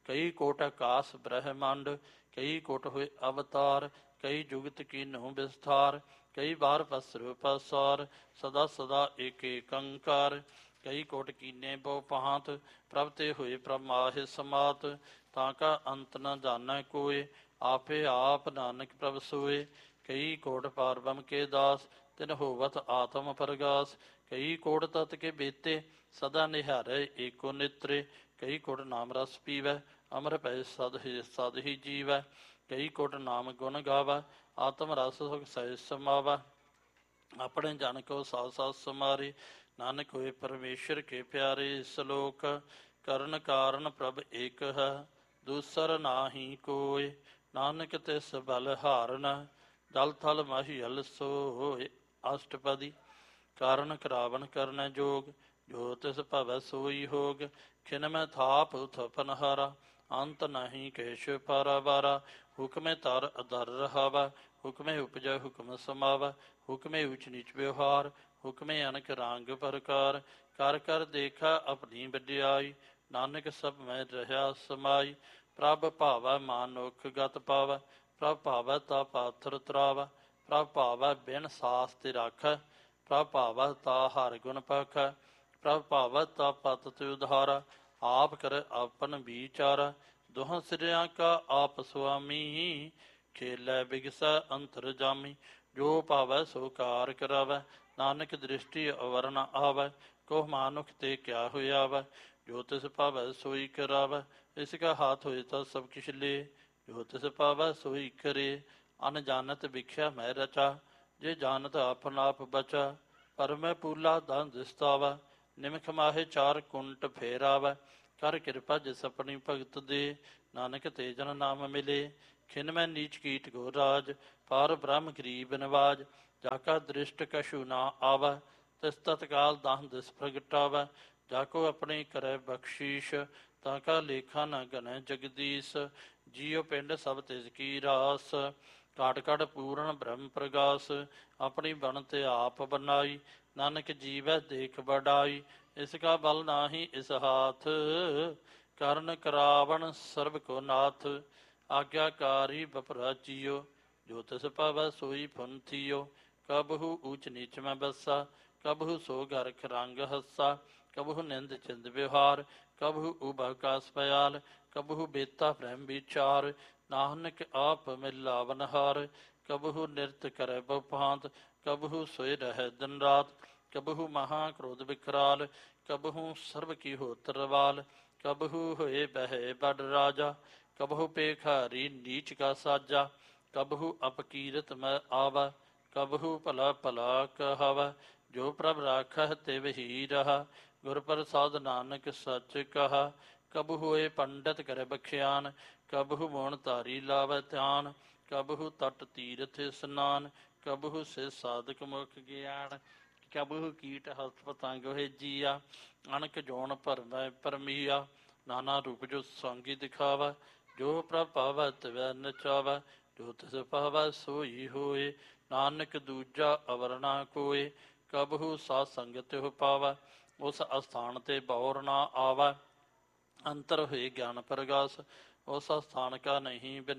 ਕਈ ਕੋਟ ਆਕਾਸ ਬ੍ਰਹਮੰਡ, ਕਈ ਕੋਟ ਹੋਏ ਅਵਤਾਰ, ਕਈ ਜੁਗਤ ਕੀਨਹੁ ਵਿਸਥਾਰ, ਕਈ ਬਾਰ ਪਸਰੁ ਪਸਾਰ, ਸਦਾ ਸਦਾ ਏਕ ਏਕੰਕਾਰ, ਕਈ ਕੋਟ ਕੀਨੇ ਬਹੁ ਭਾਂਤ, ਪ੍ਰਭ ਤੇ ਹੋਏ ਪ੍ਰਭ ਮਾਹਿ ਸਮਾਤ, ਤਾਂ ਕਾ ਅੰਤ ਨ ਜਾਣੈ ਕੋਇ, ਆਪੇ ਆਪ ਨਾਨਕ ਪ੍ਰਭ ਸੋਏ, ਕਈ ਕੋਟ ਪਾਰ ਬ੍ਰਹਮ ਕੇ ਦਾਸ, ਤਿਨ ਹੋਵਤ ਆਤਮ ਪ੍ਰਗਾਸ, ਕਈ ਕੋਟ ਤਤ ਕੇ ਬੇਤੇ, ਸਦਾ ਨਿਹਾਰੈ ਏਕੋ ਨਿਤਰੇ, ਕਈ ਕੋਟ ਨਾਮ ਰਸ ਪੀਵੈ, ਅਮਰ ਭੈ ਸਦ ਹੀ ਜੀਵੈ, ਕਈ ਕੋਟ ਨਾਮ ਗੁਣ ਗਾਵੈ, ਆਤਮ ਰਸ ਸੁਖ ਸਹਿ ਸਮਾਵੈ, ਆਪਣੇ ਜਨ ਕੋ ਸਾਥ ਸਾਥ ਸਮਾਰੇ, ਨਾਨਕ ਹੋਏ ਪਰਮੇਸ਼ਰ ਕੇ ਪਿਆਰੇ, ਸਲੋਕ ਕਰਨ ਕਾਰਨ ਪ੍ਰਭ ਏਕ ਹੈ, ਦੂਸਰ ਨਾਹੀ ਕੋਇ, ਨਾਨਕ ਤਿਸ ਬਲ ਹਾਰਨ, ਜਲ ਥਲ ਮਹੀਲ ਸੋਇ, ਅਸ਼ਟਪਦੀ ਕਾਰਨ ਕਰਾਵਨ ਕਰਨੈ ਜੋਗ, ਜੋ ਤਿਸ ਭਵੈ ਸੋਈ ਹੋਗ, ਖਿਨ ਮੈਂ ਥਾਪ ਥਪਨ ਹਾਰਾ, ਅੰਤ ਨਹੀਂ ਕੇਸ਼ ਪਾਰਾਵਾਰਾ, ਹੁਕਮੇ ਤਰ ਅਧਰ ਰਹਾਵਾ, ਹੁਕਮੇ ਉਪਜੈ ਹੁਕਮ ਸਮਾਵੈ, ਹੁਕਮੇ ਉਚ ਨੀਚ ਵਿਵਹਾਰ, ਹੁਕਮੇ ਅਨਕ ਰੰਗ ਪ੍ਰਕਾਰ, ਕਰ ਕਰ ਦੇਖਾ ਆਪਣੀ ਵਡਿਆਈ, ਨਾਨਕ ਸਭ ਮੈਂ ਰਹਾ ਸਮਾਈ, ਪ੍ਰਭ ਭਾਵੈ ਮਾਨੁਖ ਗਤ ਪਾਵੈ, ਪ੍ਰਭ ਭਾਵੈ ਤਾ ਪਾਥਰ ਤਰਾਵੈ, ਪ੍ਰਭ ਭਾਵੈ ਬਿਨ ਸਾਸ ਤੇ ਰਾਖੈ, ਪ੍ਰਭ ਭਾਵੈ ਤਾ ਹਰਿ ਗੁਣ ਪਾਖੈ, ਪ੍ਰਭ ਭਾਵੈ ਤਾ ਪਤ ਤੇ ਉਧਾਰਾ, ਆਪ ਕਰ ਆਪਨ ਵਿਚਾਰਾ, ਦੋਹਾਂ ਸਿਰਿਆਂ ਕਾ ਆਪ ਸੁਆਮੀ, ਖੇਲੈ ਬਿਗਸੈ ਅੰਤਰ ਜਾਮੀ, ਜੋ ਭਾਵੈ ਸੋ ਕਾਰ ਕਰਾਵੈ, ਨਾਨਕ ਦ੍ਰਿਸ਼ਟੀ ਅਵਰ ਨ ਆਵੈ, ਕੋਹ ਮਾਨੁਖ ਤੇ ਕਿਆ ਹੋਇਆ ਵੈ, ਜੋ ਤਿਸ ਭਾਵੈ ਸੋਈ ਕਰਾਵੈ, ਇਸ ਕਾ ਹਾਥ ਹੋਏ ਤਾਂ ਸਭ ਕਿਛ ਲੇ, ਜੋ ਤਿਸ ਭਾਵੈ ਸੋਈ ਕਰੇ, ਅਨ ਜਾਣਤ ਵਿਖਿਆ ਮੈਂ ਰਚਾ, ਜੇ ਜਾਣਤ ਆਪਨ ਆਪ ਬਚਾ, ਪਰ ਮੈਂ ਪੂਲਾ ਦੰ ਦਿਸਤਾਵੈ, ਨਿਮਖ ਮਾਹੇ ਚਾਰ ਕੁੰਟ ਫੇਰਾਵੈ, ਕਰ ਕਿਰਪਾ ਜਿਸ ਆਪਣੀ ਭਗਤ ਦੇ, ਨਾਨਕ ਤੇ ਜਨ ਨਾਮ ਮਿਲੇ, ਖਿਨ ਮੈਂ ਨੀਚ ਕੀਟ ਗੋ ਰਾਜ, ਪਰ ਬ੍ਰਹਮ ਗਰੀਬ ਨਿਵਾਜ, ਜਾ ਕਾ ਦ੍ਰਿਸ਼ਟ ਕਛੂ ਨਾ ਆਵੈ, ਤਿਸ ਤਤਕਾਲ ਦਹ ਦਿਸ ਪ੍ਰਗਟਾਵੈ, ਜਾ ਕੋ ਆਪਣੀ ਕਰੈ ਬਖਸ਼ੀਸ਼, ਤਾਂ ਕਾ ਲੇਖਾ ਨ ਗਣੈ ਜਗਦੀਸ਼, ਜੀਉ ਪਿੰਡ ਸਭ ਤਿਸ ਕੀ ਰਾਸ, ਘਾਟ ਘਾਟ ਪੂਰਨ ਬ੍ਰਹਮ ਪ੍ਰਗਾਸ, ਆਪਣੀ ਬਣ ਤੇ ਆਪ ਬਨਾਈ, ਨਾਨਕ ਜੀਵੈ ਦੇਖ ਵਡਾਈ, ਇਸ ਕਾ ਬਲ ਨਾਹੀ ਇਸ ਹਾਥ, ਕਰਨ ਕਰਾਵਣ ਸਰਬ ਕੋ ਨਾਥ, ਆਗਿਆਕਾਰੀ ਬਪਰਾ ਜੀਓ, ਜੋ ਤਿਸ ਭਾਵੈ ਸੋਈ ਫੁਨ ਥੀਓ, ਕਬਹੂ ਊਚ ਨੀਚ ਮੈਂ ਬਸਾ, ਕਬਹੂ ਸੋ ਗਰਖ ਰੰਗ ਹੱਸਾ, ਕਬਹੂ ਨਿੰਦ ਚਿੰਦ ਵਿਵਹਾਰ, ਕਬਹੂ ਉਬਕਾਸ ਪਿਆਲ, ਕਬਹੂ ਬੇਤਾ ਬ੍ਰਹਮ ਵਿਚਾਰ, ਨਾਨਕ ਆਪ ਮਿਲਾਵਨ ਹਾਰ, ਕਬਹੂ ਨਿਰਤ ਕਰੈ ਬਹੁ ਭਾਂਤ, ਕਬਹੂ ਸੋਇ ਰਹਿ ਦਿਨ ਰਾਤ, ਕਬਹੂ ਮਹਾ ਕ੍ਰੋਧ ਵਿਕਰਾਲ, ਕਬਹੂ ਸਰਬ ਕੀ ਹੋਤ ਰਵਾਲ, ਕਬਹੂ ਹੋਏ ਬਹਿ ਬਡ ਰਾਜਾ, ਕਬਹੂ ਪੇਖਾਰੀ ਨੀਚ ਕਾ ਸਾਜਾ, ਕਬਹੂ ਅਪਕੀਰਤ ਮੈਂ ਆਵੈ, ਕਬਹੂ ਭਲਾ ਭਲਾ ਕਹਾਵੈ, ਜੋ ਪ੍ਰਭ ਰਾਖਹਿ ਤੇ ਵਹੀ ਰਹਾ, ਗੁਰ ਪ੍ਰਸਾਦ ਨਾਨਕ ਸੱਚ ਕਹਾ, ਕਬਹੂ ਹੋਏ ਪੰਡਤ ਕਰੈ ਬਖਿਆਨ, ਕਬਹੂ ਮੋਣ ਧਾਰੀ ਲਾਵੈ ਧਿਆਨ, ਕਬਹੂ ਤਟ ਤੀਰਥ ਇਸਨਾਨ, ਕਬਹੂ ਸੇ ਸਾਧਕ ਮੁਖ ਗਿਆਨ, ਕਬਹੂ ਕੀਟ ਹਸਤ ਪਤੰਗ ਹੋਏ ਜੀਆ, ਅਣਕ ਜੋਨ ਭਰਮੈ ਪਰਮੀਆ, ਨਾਨਾ ਰੂਪ ਜੋ ਸੰਗੀ ਦਿਖਾਵੈ, ਜੋ ਪ੍ਰਭ ਭਾਵੈ ਤਿਵੈ ਨਚਾਵੈ, ਜੋ ਤਿਸ ਭਾਵੈ ਸੋਈ ਹੋਏ, ਨਾਨਕ ਦੂਜਾ ਅਵਰ ਨਾ ਕੋਇ, ਕਬਹੂ ਸਾਧ ਸੰਗਤ ਤਿਹੁ ਪਾਵੈ, ਉਸ ਅਸਥਾਨ ਤੇ ਬੌਰ ਨਾ ਆਵੈ, ਅੰਤਰ ਹੋਏ ਗਿਆਨ ਪ੍ਰਗਾਸ, ਉਸ ਅਸਥਾਨ ਕਾ ਨਹੀਂ